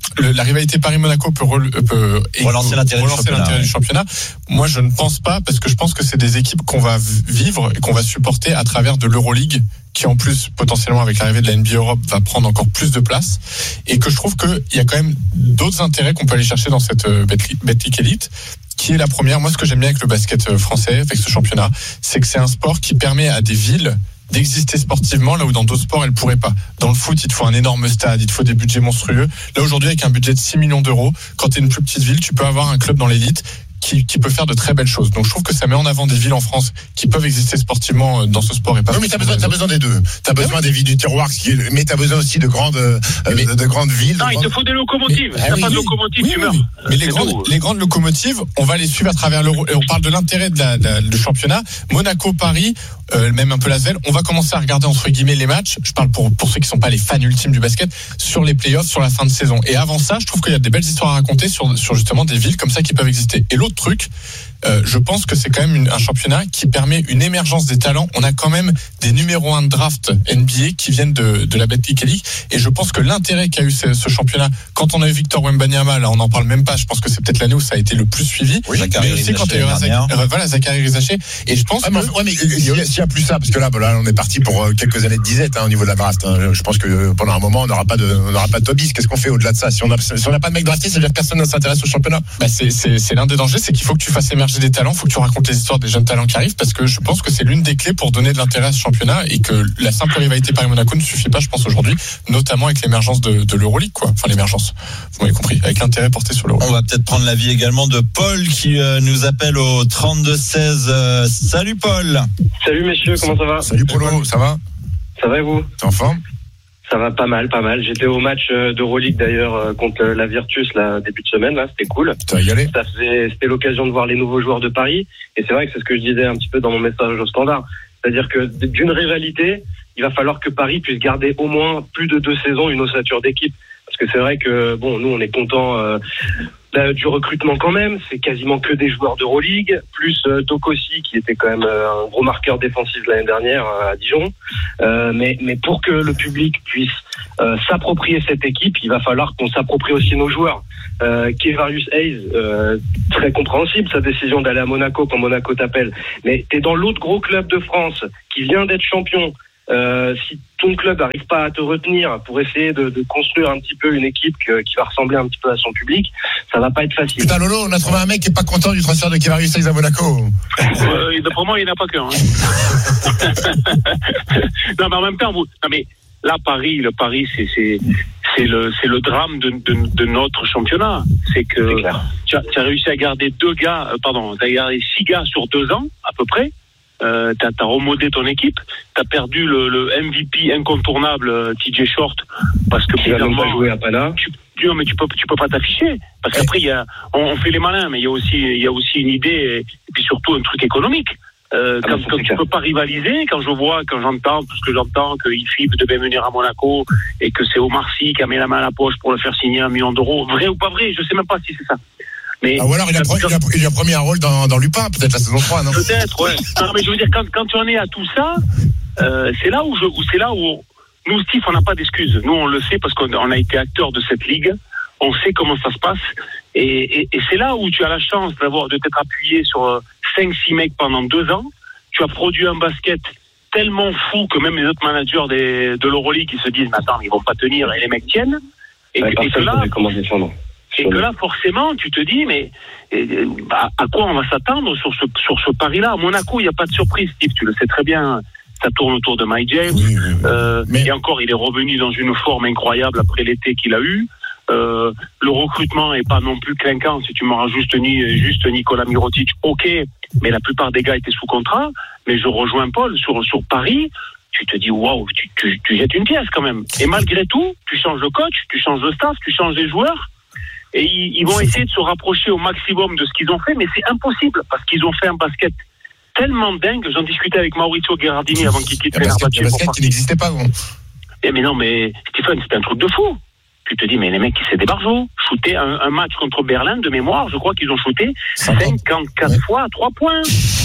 le, la rivalité Paris-Monaco peut, re, peut relancer, l'intérêt, relancer du l'intérêt ouais. du championnat. Moi, je ne pense pas, parce que je pense que c'est des équipes qu'on va vivre et qu'on va supporter à travers de l'Euroleague, qui en plus, potentiellement, avec l'arrivée de la N B A Europe, va prendre encore plus de place. Et que je trouve qu'il y a quand même d'autres intérêts qu'on peut aller chercher dans cette Betclic Elite, qui est la première. Moi, ce que j'aime bien avec le basket français, avec ce championnat, c'est que c'est un sport qui permet à des villes d'exister sportivement là où dans d'autres sports elles pourraient pas. Dans le foot, il te faut un énorme stade, il te faut des budgets monstrueux. Là aujourd'hui, avec un budget de six millions d'euros, quand tu es une plus petite ville, tu peux avoir un club dans l'élite qui, qui peut faire de très belles choses. Donc je trouve que ça met en avant des villes en France qui peuvent exister sportivement dans ce sport et pas. Non mais t'as besoin, t'as besoin des deux. T'as besoin oui. des villes du terroir, mais t'as besoin aussi de grandes, euh, mais, de, de grandes villes. Non, de il grandes... te faut des locomotives. Mais, t'as oui, pas de locomotives, oui, tu oui, meurs. Oui. Mais les c'est grandes, tout. les grandes locomotives, on va les suivre à travers l'Euro. On parle de l'intérêt de la, de la, du championnat. Monaco, Paris, euh, même un peu Lasvel. On va commencer à regarder entre guillemets les matchs. Je parle pour pour ceux qui sont pas les fans ultimes du basket, sur les playoffs, sur la fin de saison. Et avant ça, je trouve qu'il y a des belles histoires à raconter sur sur justement des villes comme ça qui peuvent exister. Et l'autre truc. Euh, je pense que c'est quand même une, un championnat qui permet une émergence des talents. On a quand même des numéros un de draft N B A qui viennent de, de la Betclic Elite. Et je pense que l'intérêt qu'a eu ce, ce championnat, quand on a eu Victor Wembanyama, là on n'en parle même pas, je pense que c'est peut-être l'année où ça a été le plus suivi. Oui, mais aussi quand il y a eu Zach, euh, voilà, Zachary Rizaché. Et je pense ouais, mais, que... ouais, mais s'il y a plus ça, parce que là, là on est parti pour quelques années de disette hein, au niveau de la draft. Hein. Je pense que pendant un moment, on n'aura pas de, on n'aura pas de Tobis. Qu'est-ce qu'on fait au-delà de ça? Si on n'a si on n'a pas de mec drafté, ça veut dire que personne ne s'intéresse au championnat. Bah c'est, c'est, c'est l'un des dangers, c'est qu'il faut que tu fasses émerger des talents, faut que tu raconte les histoires des jeunes talents qui arrivent, parce que je pense que c'est l'une des clés pour donner de l'intérêt à ce championnat et que la simple rivalité Paris-Monaco ne suffit pas, je pense, aujourd'hui, notamment avec l'émergence de, de l'Euroleague, quoi. Enfin, l'émergence, vous m'avez compris, avec l'intérêt porté sur l'Euroleague. On va peut-être prendre l'avis également de Paul qui euh, nous appelle au trente-deux seize. Euh, salut Paul. Salut messieurs, comment ça va? Salut Polo, ça va? Ça va et vous? T'es en forme? Ça va pas mal, pas mal. J'étais au match d'Euroleague d'ailleurs contre la Virtus là début de semaine là, c'était cool. T'as y allé? Ça faisait, c'était l'occasion de voir les nouveaux joueurs de Paris et c'est vrai que c'est ce que je disais un petit peu dans mon message au standard. C'est-à-dire que d'une rivalité, il va falloir que Paris puisse garder au moins plus de deux saisons une ossature d'équipe. Parce que c'est vrai que bon, nous on est contents euh, du recrutement quand même. C'est quasiment que des joueurs d'Euroleague, plus euh, Tokossi qui était quand même euh, un gros marqueur défensif l'année dernière euh, à Dijon. Euh, mais mais pour que le public puisse euh, s'approprier cette équipe, il va falloir qu'on s'approprie aussi nos joueurs. Euh, Kevarius Hayes, euh, très compréhensible sa décision d'aller à Monaco quand Monaco t'appelle. Mais t'es dans l'autre gros club de France qui vient d'être champion. Euh, si ton club n'arrive pas à te retenir pour essayer de, de construire un petit peu une équipe que, qui va ressembler un petit peu à son public, ça va pas être facile. Putain Lolo, on a trouvé un mec qui est pas content du transfert de Kevarius Hayes à Monaco. Euh, D'après moi, il n'y en a pas qu'un. Hein. Non, mais en même temps, vous, non mais là, Paris, le Paris, c'est c'est c'est le c'est le drame de de, de notre championnat. C'est que tu as, tu as réussi à garder deux gars, euh, pardon, tu as gardé six gars sur deux ans à peu près. Euh, t'as, t'as remodé ton équipe, t'as perdu le, le M V P incontournable euh, T J Short parce que tu vas même pas jouer à Pana. Tu, tu, non, mais tu peux tu peux pas t'afficher parce qu'après il y a on, on fait les malins, mais il y a aussi il y a aussi une idée et, et puis surtout un truc économique. Euh, ah quand quand tu peux pas rivaliser, quand je vois, quand j'entends tout ce que j'entends que Ifib devait venir à Monaco et que c'est Omar Sy qui a mis la main à la poche pour le faire signer un million d'euros, vrai ou pas vrai, je sais même pas si c'est ça. Mais ah, ou alors il a, il, a, il a promis un rôle dans, dans Lupin, peut-être la saison trois, non? Peut-être, ouais. Non, mais je veux dire, quand, quand tu en es à tout ça, euh, c'est là où je, où c'est là où nous, Steve, on n'a pas d'excuses. Nous, on le sait parce qu'on on a été acteurs de cette ligue. On sait comment ça se passe. Et, et, et c'est là où tu as la chance d'avoir, de t'être appuyé sur cinq six mecs pendant deux ans. Tu as produit un basket tellement fou que même les autres managers des, de l'Euroleague, ils se disent, mais attends, ils vont pas tenir et les mecs tiennent. Et, ouais, que, et que là, comment défendre. Et que là, forcément, tu te dis, mais bah, à quoi on va s'attendre sur ce, sur ce pari-là? À Monaco, il n'y a pas de surprise, Steve, tu le sais très bien. Ça tourne autour de Mike James. Oui, oui, oui. Euh, mais... Et encore, il est revenu dans une forme incroyable après l'été qu'il a eu. Euh, le recrutement est pas non plus clinquant. Si tu me rajoutes juste, juste Nicolas Mirotic, ok, mais la plupart des gars étaient sous contrat. Mais je rejoins Paul sur, sur Paris. Tu te dis, waouh, tu, tu, tu jettes une pièce quand même. Et malgré tout, tu changes le coach, tu changes le staff, tu changes les joueurs. Et ils, ils vont essayer de se rapprocher au maximum de ce qu'ils ont fait, mais c'est impossible parce qu'ils ont fait un basket tellement dingue. J'en discutais avec Maurizio Gherardini avant qu'il quitte Fenerbahçe. Le basket qui n'existait pas, bon. Eh mais non, mais Stephen, c'était un truc de fou. Tu te dis, mais les mecs, c'est des barjots. Shooter un, un match contre Berlin, de mémoire, je crois qu'ils ont shooté cinquante-quatre ouais. fois à trois points.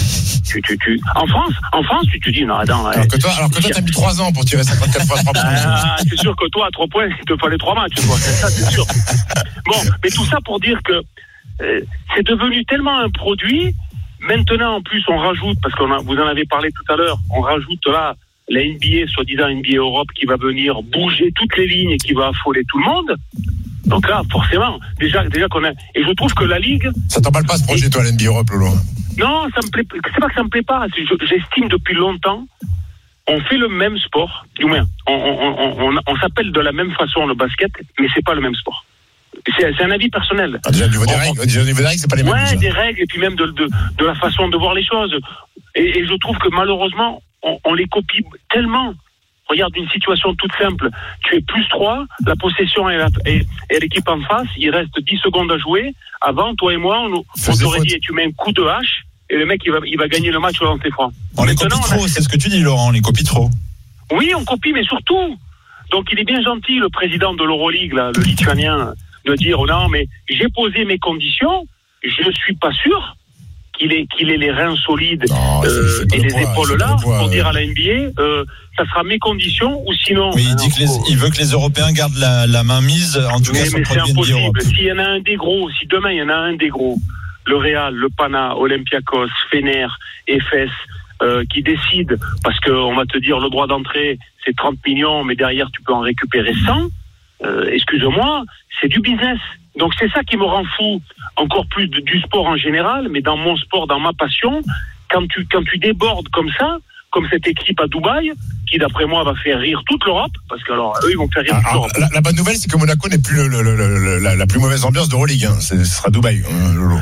Tu, tu, tu... En France, en France, tu te dis non, attends. Alors que toi, alors que toi, t'as mis trois ans pour tirer cinquante-quatre fois trois points. Ah, c'est sûr que toi, à trois points, il te fallait trois matchs, quoi. C'est ça, c'est sûr. Bon, mais tout ça pour dire que euh, c'est devenu tellement un produit. Maintenant, en plus, on rajoute, parce qu'on a, vous en avez parlé tout à l'heure, on rajoute là la N B A, soi-disant N B A Europe, qui va venir bouger toutes les lignes et qui va affoler tout le monde. Donc là, forcément, déjà, déjà qu'on a. Et je trouve que la Ligue. Ça t'emballe pas ce projet, toi, l'N B A Europe, Lolo? Non, ça me plaît. C'est pas que ça me plaît pas. C'est, j'estime depuis longtemps, on fait le même sport. Du moins, on, on, on, on, on s'appelle de la même façon le basket, mais c'est pas le même sport. C'est, c'est un avis personnel. Ah, déjà, au niveau des règles, déjà, au niveau des règles, c'est pas les mêmes. Ouais, déjà. des règles, et puis même de, de, de la façon de voir les choses. Et, et je trouve que malheureusement, on, on les copie tellement. Regarde une situation toute simple. Tu es plus trois, la possession est, la, est, est l'équipe en face, il reste dix secondes à jouer. Avant, toi et moi, on, on t'aurait dit, tu mets un coup de hache, et le mec, il va, il va gagner le match au lancer franc. On les copie trop, a... c'est ce que tu dis, Laurent, on les copie trop. Oui, on copie, mais surtout. Donc, il est bien gentil, le président de l'Euroleague, là, le lituanien, de dire, oh non, mais j'ai posé mes conditions, je suis pas sûr qu'il ait, qu'il ait les reins solides non, euh, et les poids, épaules là, poids, pour euh... dire à la N B A, euh, ça sera mes conditions, ou sinon... Oui, il dit que les, il veut que les Européens gardent la, la main mise, en tout mais, cas sur mais le premier c'est impossible. Europe. S'il y en a un des gros, si demain il y en a un des gros, le Real, le Pana, Olympiakos, Fener, Efes, euh, qui décident, parce qu'on va te dire le droit d'entrée, c'est trente millions, mais derrière tu peux en récupérer cent, euh, excuse-moi, c'est du business. Donc c'est ça qui me rend fou, encore plus de, du sport en général, mais dans mon sport, dans ma passion, quand tu, quand tu débordes comme ça, comme cette équipe à Dubaï, qui d'après moi va faire rire toute l'Europe, parce que alors eux ils vont faire rire toute l'Europe. La, la bonne nouvelle, c'est que Monaco n'est plus le, le, le, le, la, la plus mauvaise ambiance d'Euroleague, hein. Ce sera Dubaï, euh, Lolo.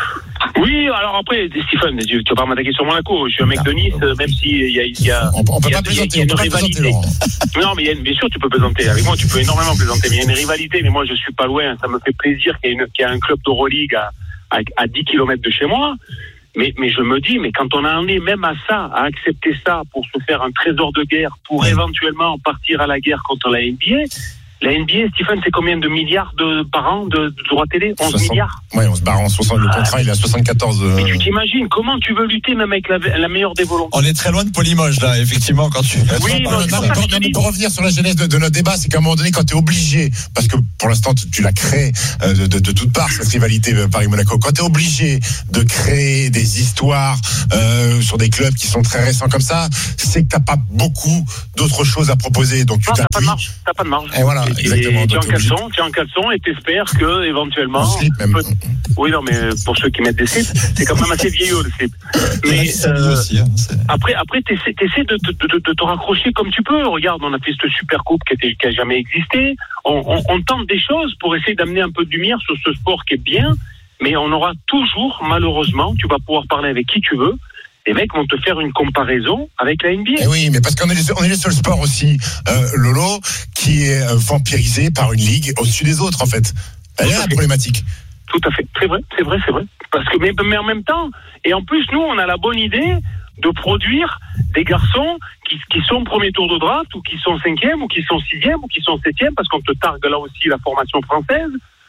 Oui, alors après, Stephen, tu vas pas m'attaquer sur Monaco. Je suis un mec de Nice, même s'il y a, il y a, on, on peut il y a, pas plaisanter, il y a une on peut rivalité. Pas non, mais il y a une, bien sûr, tu peux plaisanter. Avec moi, tu peux énormément plaisanter, mais il y a une rivalité. Mais moi, je suis pas loin. Ça me fait plaisir qu'il y ait, une, qu'il y ait un club d'Euroleague à, à, à dix kilomètres de chez moi. Mais, mais je me dis, mais quand on en est même à ça, à accepter ça pour se faire un trésor de guerre, pour ouais. éventuellement partir à la guerre contre la N B A. La N B A, Stephen, c'est combien de milliards de, par an de, de droits télé? onze soixante milliards. Oui, on se barre en soixante. Le contrat, ah, il est à soixante-quatorze. Euh... Mais tu t'imagines, comment tu veux lutter même avec la, la meilleure des volontés? On est très loin de Polymage, là, effectivement, quand tu... Oui, non, non, non, non, pour, non, pour revenir sur la genèse de, de notre débat, c'est qu'à un moment donné, quand tu es obligé, parce que pour l'instant, tu, tu l'as créé euh, de, de, de toutes parts, cette rivalité euh, Paris-Monaco, quand tu es obligé de créer des histoires euh, sur des clubs qui sont très récents comme ça, c'est que tu n'as pas beaucoup d'autres choses à proposer. Donc tu non, t'appuies. T'as pas de marge. T'as pas de marge. Et voilà, et, exactement. Et, tu es en caleçon, tu es en caleçon et t'espères que éventuellement. Slip, même. Peut... Oui, non, mais pour ceux qui mettent des slips, c'est quand même assez vieillot le slip. Mais euh, aussi, hein, après, après, t'essaies, t'essaies de, de, de, de te raccrocher comme tu peux. Regarde, on a fait cette super coupe qui, était, qui a jamais existé. On, on, on tente des choses pour essayer d'amener un peu de lumière sur ce sport qui est bien, mais on aura toujours, malheureusement, tu vas pouvoir parler avec qui tu veux. Les mecs vont te faire une comparaison avec la N B A. Eh oui, mais parce qu'on est le, on est le seul sport aussi, euh, Lolo, qui est euh, vampirisé par une ligue au-dessus des autres, en fait. Elle est la problématique. Tout à fait. C'est vrai, c'est vrai, c'est vrai. Parce que, mais, mais en même temps, et en plus, nous, on a la bonne idée de produire des garçons qui, qui sont premier tour de draft, ou qui sont cinquième, ou qui sont sixième, ou qui sont septième, parce qu'on te targue là aussi la formation française.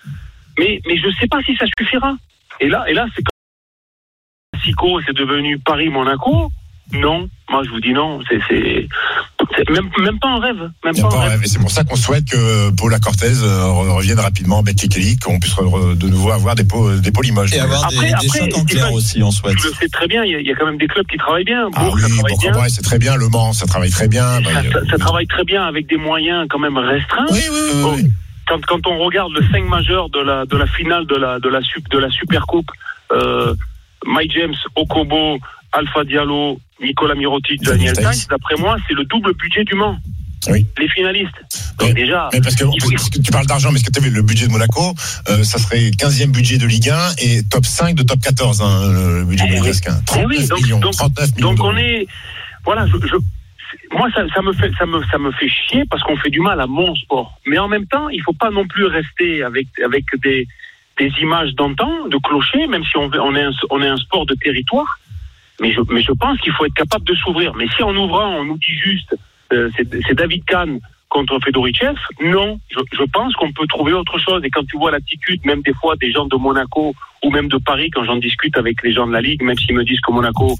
Mais, mais je sais pas si ça suffira. Et là, et là, c'est Sico, c'est devenu Paris-Monaco. Non, moi je vous dis non, c'est, c'est, c'est même, même pas un rêve. Même pas, pas un rêve. rêve. Et c'est pour ça qu'on souhaite que Paula Cortez revienne rapidement, Betty Kelly, qu'on puisse de nouveau avoir des, des Polymage. Et avoir après, des, après, des shots en clair aussi, on souhaite. Tu le sais très bien, il y, y a quand même des clubs qui travaillent bien. Ah Bourg, oui, ça travaille bien. Ouais, c'est très bien. Le Mans, ça travaille très bien. Ça, bah, ça, a... ça travaille très bien avec des moyens quand même restreints. Oui, oui, oui. Bon, oui. Quand, quand on regarde le cinq majeur de la, de la finale de la, de la, de la Super Coupe, euh, Mike James, Okobo, Alpha Diallo, Nicolas Mirotic, Daniel Tice, d'après moi, c'est le double budget du Mans. Oui. Les finalistes. Donc mais, déjà. Mais parce que, faut... parce que tu parles d'argent, mais ce que tu as vu, le budget de Monaco, euh, ça serait quinzième budget de Ligue un et top cinq de top quatorze, hein, le budget eh monégasque. Oui. trente-neuf oui, donc, millions. Donc, trente-neuf millions donc d'euros. on est. Voilà, je, je, moi, ça, ça, me fait, ça, me, ça me fait chier parce qu'on fait du mal à mon sport. Mais en même temps, il ne faut pas non plus rester avec, avec des, des images d'antan, de clocher, même si on, on, est un, on est un sport de territoire. Mais je, mais je pense qu'il faut être capable de s'ouvrir. Mais si en ouvrant, on nous dit juste euh, c'est, c'est David Kahn contre Fedorichev, non. Je, je pense qu'on peut trouver autre chose. Et quand tu vois l'attitude, même des fois, des gens de Monaco ou même de Paris, quand j'en discute avec les gens de la Ligue, même s'ils me disent que Monaco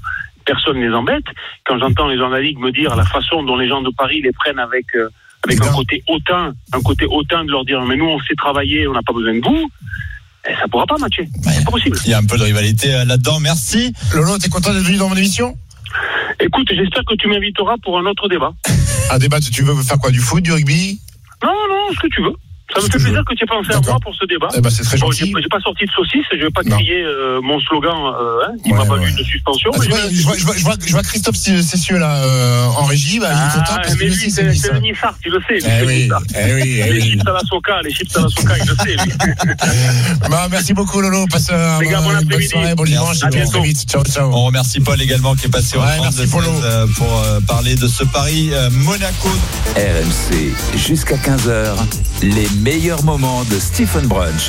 personne ne les embête. Quand j'entends les gens de la Ligue me dire la façon dont les gens de Paris les prennent avec euh, avec un côté hautain, un côté hautain de leur dire mais nous on sait travailler, on n'a pas besoin de vous. Et ça pourra pas matcher. Ouais. C'est pas possible. Il y a un peu de rivalité là-dedans. Merci. Lolo, t'es content d'être venu dans mon émission ? Écoute, j'espère que tu m'inviteras pour un autre débat. Un débat, tu veux faire quoi ? Du foot, du rugby ? Non, non, ce que tu veux. Ça me fait plaisir que tu aies pensé D'accord. à moi pour ce débat. Eh ben, c'est très bon, gentil. j'ai, j'ai pas sorti de saucisse, je vais pas Non. crier euh, mon slogan euh, hein, qui Ouais, m'a valu ouais. une suspension. Ah, mais je, vois, je- je, vois, je, vois, je, vois, je vois Christophe Cessieux là euh, en régie, bah, il est content Ah, parce que mais lui lui, aussi, c'est, c'est c'est ça. le Nissart, tu le sais. lui, Eh c'est le oui, Nissart. eh oui, eh les oui. chips à la soca, les chips à la soca, il le sait. Lui. Bah, merci beaucoup Lolo, passe un, Les gars, bon une bonne après-midi. soirée, bon dimanche, À et puis à bientôt. très vite. Ciao, ciao. On remercie Paul également qui est passé au Ouais, trente-deux merci, Polo. seize, pour euh, parler de ce Paris euh, Monaco. R M C, jusqu'à quinze heures, les meilleurs moments de Stephen Brunch.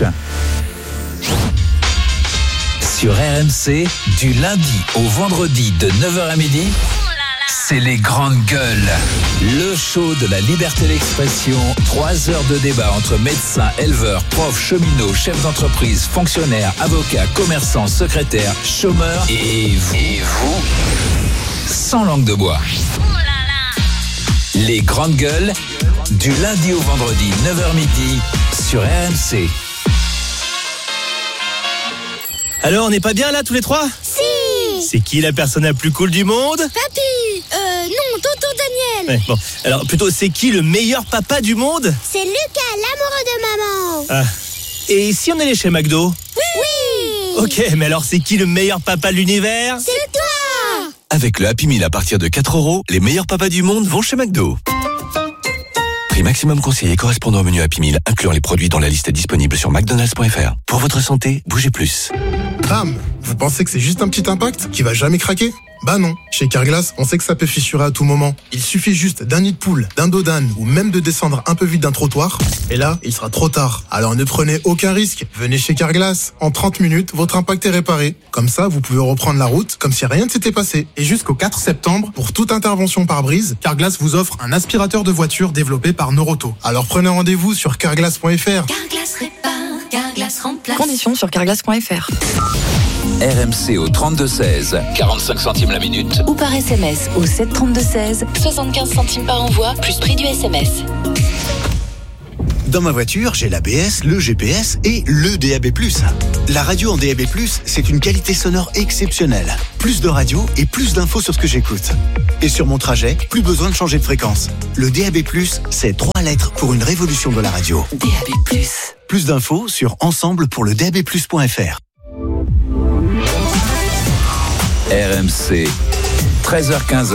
Sur R M C, du lundi au vendredi de neuf heures à midi, c'est les grandes gueules. Le show de la liberté d'expression. Trois heures de débat entre médecins, éleveurs, profs, cheminots, chefs d'entreprise, fonctionnaires, avocats, commerçants, secrétaires, chômeurs et vous. Et vous sans langue de bois. Les grandes gueules, du lundi au vendredi, neuf heures midi, sur R M C. Alors, on n'est pas bien là tous les trois ? Si. C'est qui la personne la plus cool du monde ? Papy. Euh, non, tonton Daniel. Ouais, bon, alors plutôt, c'est qui le meilleur papa du monde ? C'est Lucas, l'amoureux de maman. Ah. Et si on allait chez McDo ? Oui. Ok, mais alors c'est qui le meilleur papa de l'univers ? C'est toi. Avec le Happy Meal à partir de quatre euros, les meilleurs papas du monde vont chez McDo. Prix maximum conseillé correspondant au menu Happy Meal, incluant les produits dans la liste disponible sur mcdonalds point f r. Pour votre santé, bougez plus. Bam! Vous pensez que c'est juste un petit impact qui va jamais craquer? Bah non. Chez Carglass, on sait que ça peut fissurer à tout moment. Il suffit juste d'un nid de poule, d'un dos d'âne ou même de descendre un peu vite d'un trottoir. Et là, il sera trop tard. Alors ne prenez aucun risque. Venez chez Carglass. En trente minutes, votre impact est réparé. Comme ça, vous pouvez reprendre la route comme si rien ne s'était passé. Et jusqu'au quatre septembre, pour toute intervention par brise, Carglass vous offre un aspirateur de voiture développé par Noroto. Alors prenez rendez-vous sur carglass point f r. Carglass répare, Carglass remplace. Conditions sur carglass point f r. R M C au trente-deux seize, quarante-cinq centimes la minute. Ou par S M S au sept trente-deux seize, soixante-quinze centimes par envoi, plus prix du S M S. Dans ma voiture, j'ai l'A B S, le G P S et le D A B plus. La radio en D A B plus, c'est une qualité sonore exceptionnelle. Plus de radio et plus d'infos sur ce que j'écoute. Et sur mon trajet, plus besoin de changer de fréquence. Le D A B plus, c'est trois lettres pour une révolution de la radio. D A B plus. Plus d'infos sur ensemble pour le D A B plus point f r. R M C, treize heures quinze,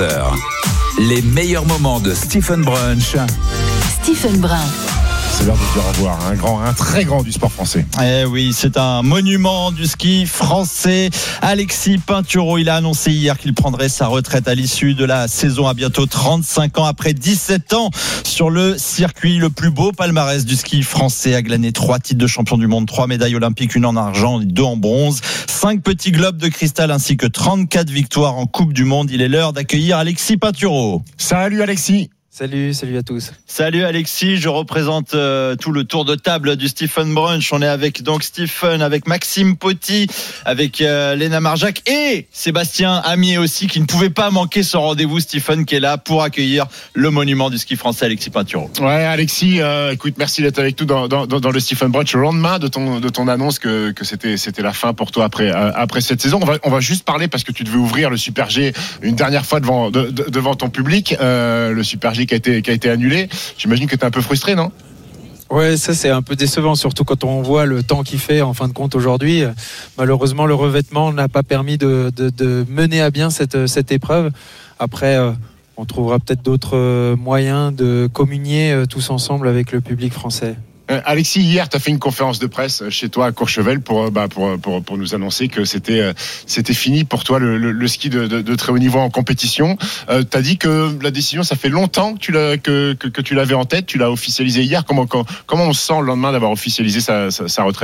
les meilleurs moments de Stephen Brunch. Stephen Brun. C'est l'heure de dire au revoir, un grand, un très grand du sport français. Eh oui, c'est un monument du ski français. Alexis Pinturault, il a annoncé hier qu'il prendrait sa retraite à l'issue de la saison à bientôt trente-cinq ans, après dix-sept ans sur le circuit. Le plus beau palmarès du ski français, a glané trois titres de champion du monde, trois médailles olympiques, une en argent et deux en bronze, cinq petits globes de cristal ainsi que trente-quatre victoires en Coupe du Monde. Il est l'heure d'accueillir Alexis Pinturault. Salut Alexis. Salut, salut à tous. Salut Alexis, je représente euh, tout le tour de table du Stephen Brunch. On est avec donc Stephen, avec Maxime Poty, avec euh, Léna Marjac et Sébastien Amier aussi, qui ne pouvait pas manquer ce rendez-vous. Stephen qui est là pour accueillir le monument du ski français, Alexis Pinturault. Ouais, Alexis, euh, écoute, merci d'être avec nous dans, dans, dans le Stephen Brunch. Le lendemain de ton, de ton annonce que, que c'était, c'était la fin pour toi après, euh, après cette saison, on va, on va juste parler parce que tu devais ouvrir le Super G une dernière fois devant, de, de, devant ton public. Euh, le Super G qui a été, qui a été annulé. J'imagine que tu es un peu frustré, non ? Ouais, ça c'est un peu décevant, surtout quand on voit le temps qu'il fait en fin de compte aujourd'hui. Malheureusement, le revêtement n'a pas permis de, de, de mener à bien cette, cette épreuve. Après, euh, on trouvera peut-être d'autres moyens de communier tous ensemble avec le public français. Euh, Alexis, hier, tu as fait une conférence de presse chez toi à Courchevel pour, bah, pour, pour, pour nous annoncer que c'était, euh, c'était fini pour toi le, le, le ski de, de, de très haut niveau en compétition. Euh, tu as dit que la décision, ça fait longtemps que tu, l'as, que, que, que tu l'avais en tête, tu l'as officialisé hier. Comment, comment, comment on se sent le lendemain d'avoir officialisé sa, sa, sa retraite ?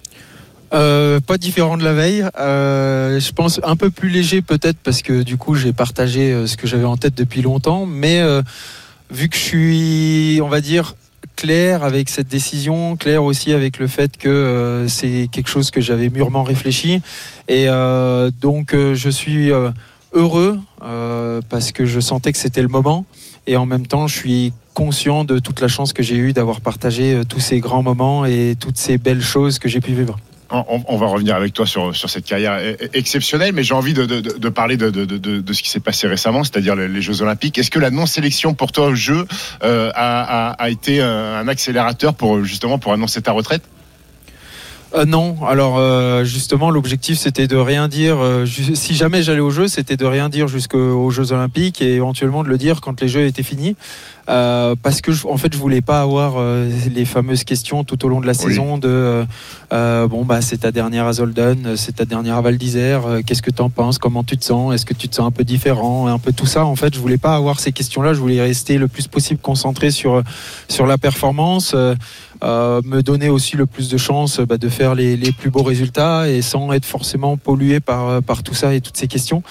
Euh, pas différent de la veille. Euh, je pense un peu plus léger peut-être parce que du coup, j'ai partagé ce que j'avais en tête depuis longtemps. Mais euh, vu que je suis, on va dire, clair avec cette décision, clair aussi avec le fait que euh, c'est quelque chose que j'avais mûrement réfléchi et euh, donc euh, je suis euh, heureux euh, parce que je sentais que c'était le moment, et en même temps je suis conscient de toute la chance que j'ai eue d'avoir partagé euh, tous ces grands moments et toutes ces belles choses que j'ai pu vivre. On, on va revenir avec toi sur, sur cette carrière exceptionnelle, mais j'ai envie de, de, de parler de, de, de, de ce qui s'est passé récemment, c'est-à-dire les Jeux Olympiques. Est-ce que la non-sélection pour toi aux Jeux euh, a, a, a été un accélérateur pour justement pour annoncer ta retraite ? Euh, non, alors euh, justement l'objectif c'était de rien dire, euh, ju- si jamais j'allais aux Jeux, c'était de rien dire jusqu'aux Jeux Olympiques et éventuellement de le dire quand les Jeux étaient finis, euh, parce que je, en fait je voulais pas avoir euh, les fameuses questions tout au long de la oui. saison de euh, bon bah c'est ta dernière à Zolden, c'est ta dernière à Val d'Isère, euh, qu'est-ce que t'en penses, comment tu te sens, est-ce que tu te sens un peu différent, un peu tout ça. En fait je voulais pas avoir ces questions-là, je voulais rester le plus possible concentré sur sur la performance. Euh, Euh, me donner aussi le plus de chances bah, de faire les, les plus beaux résultats et sans être forcément pollué par, par tout ça et toutes ces questions.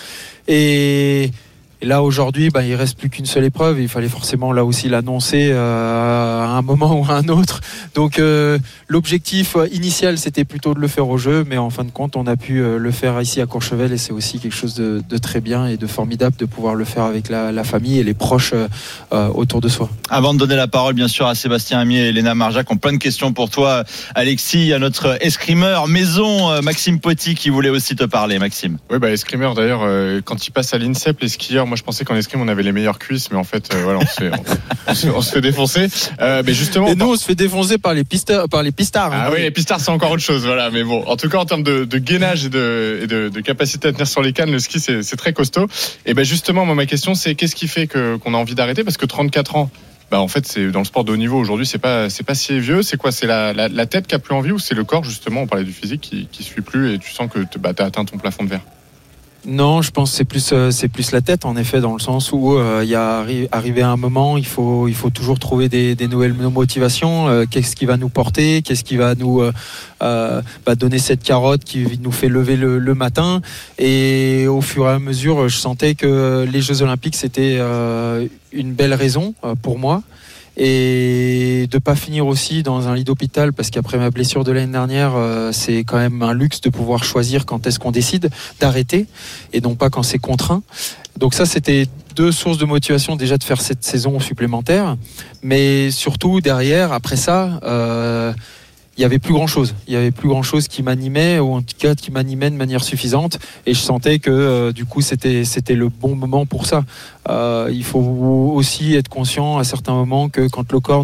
Et, et là aujourd'hui bah, il reste plus qu'une seule épreuve, il fallait forcément là aussi l'annoncer euh, à un moment ou à un autre. Donc euh, l'objectif initial c'était plutôt de le faire au jeu, mais en fin de compte on a pu euh, le faire ici à Courchevel et c'est aussi quelque chose de, de très bien et de formidable de pouvoir le faire avec la, la famille et les proches euh, euh, autour de soi. Avant de donner la parole bien sûr à Sébastien Amier et Léna Marjac, ont plein de questions pour toi Alexis, à notre escrimeur maison Maxime Poty qui voulait aussi te parler. Maxime. Oui bah escrimeur d'ailleurs euh, quand il passe à l'INSEP les skieurs, moi je pensais qu'en escrime on avait les meilleures cuisses, mais en fait euh, voilà on se fait, on, on se, on se fait défoncer. Euh, mais justement et nous on se fait défoncer par les pistards, par les pistards. Ah oui, les pistards c'est encore autre chose, voilà. Mais bon, en tout cas en termes de, de gainage et, de, et de, de capacité à tenir sur les cannes, le ski c'est, c'est très costaud. Et ben justement, moi ma question c'est qu'est-ce qui fait que qu'on a envie d'arrêter, parce que trente-quatre ans, bah en fait c'est dans le sport de haut niveau aujourd'hui, c'est pas c'est pas si vieux. C'est quoi, c'est la, la, la tête qui a plus envie ou c'est le corps justement? On parlait du physique qui qui suit plus et tu sens que bah t'as atteint ton plafond de verre. Non, je pense que c'est plus euh, c'est plus la tête en effet, dans le sens où il euh, y a arri- arrivé à un moment, il faut il faut toujours trouver des, des nouvelles motivations. Euh, qu'est-ce qui va nous porter, qu'est-ce qui va nous euh, euh, bah, donner cette carotte qui nous fait lever le, le matin. Et au fur et à mesure, je sentais que les Jeux Olympiques c'était euh, une belle raison euh, pour moi. Et de pas finir aussi dans un lit d'hôpital, parce qu'après ma blessure de l'année dernière, euh, c'est quand même un luxe de pouvoir choisir quand est-ce qu'on décide d'arrêter et non pas quand c'est contraint. Donc ça, c'était deux sources de motivation déjà de faire cette saison supplémentaire, mais surtout derrière, après ça, euh, il y avait plus grand chose. Il y avait plus grand chose qui m'animait, ou en tout cas qui m'animait de manière suffisante. Et je sentais que euh, du coup c'était c'était le bon moment pour ça. Euh, il faut aussi être conscient à certains moments que quand le corps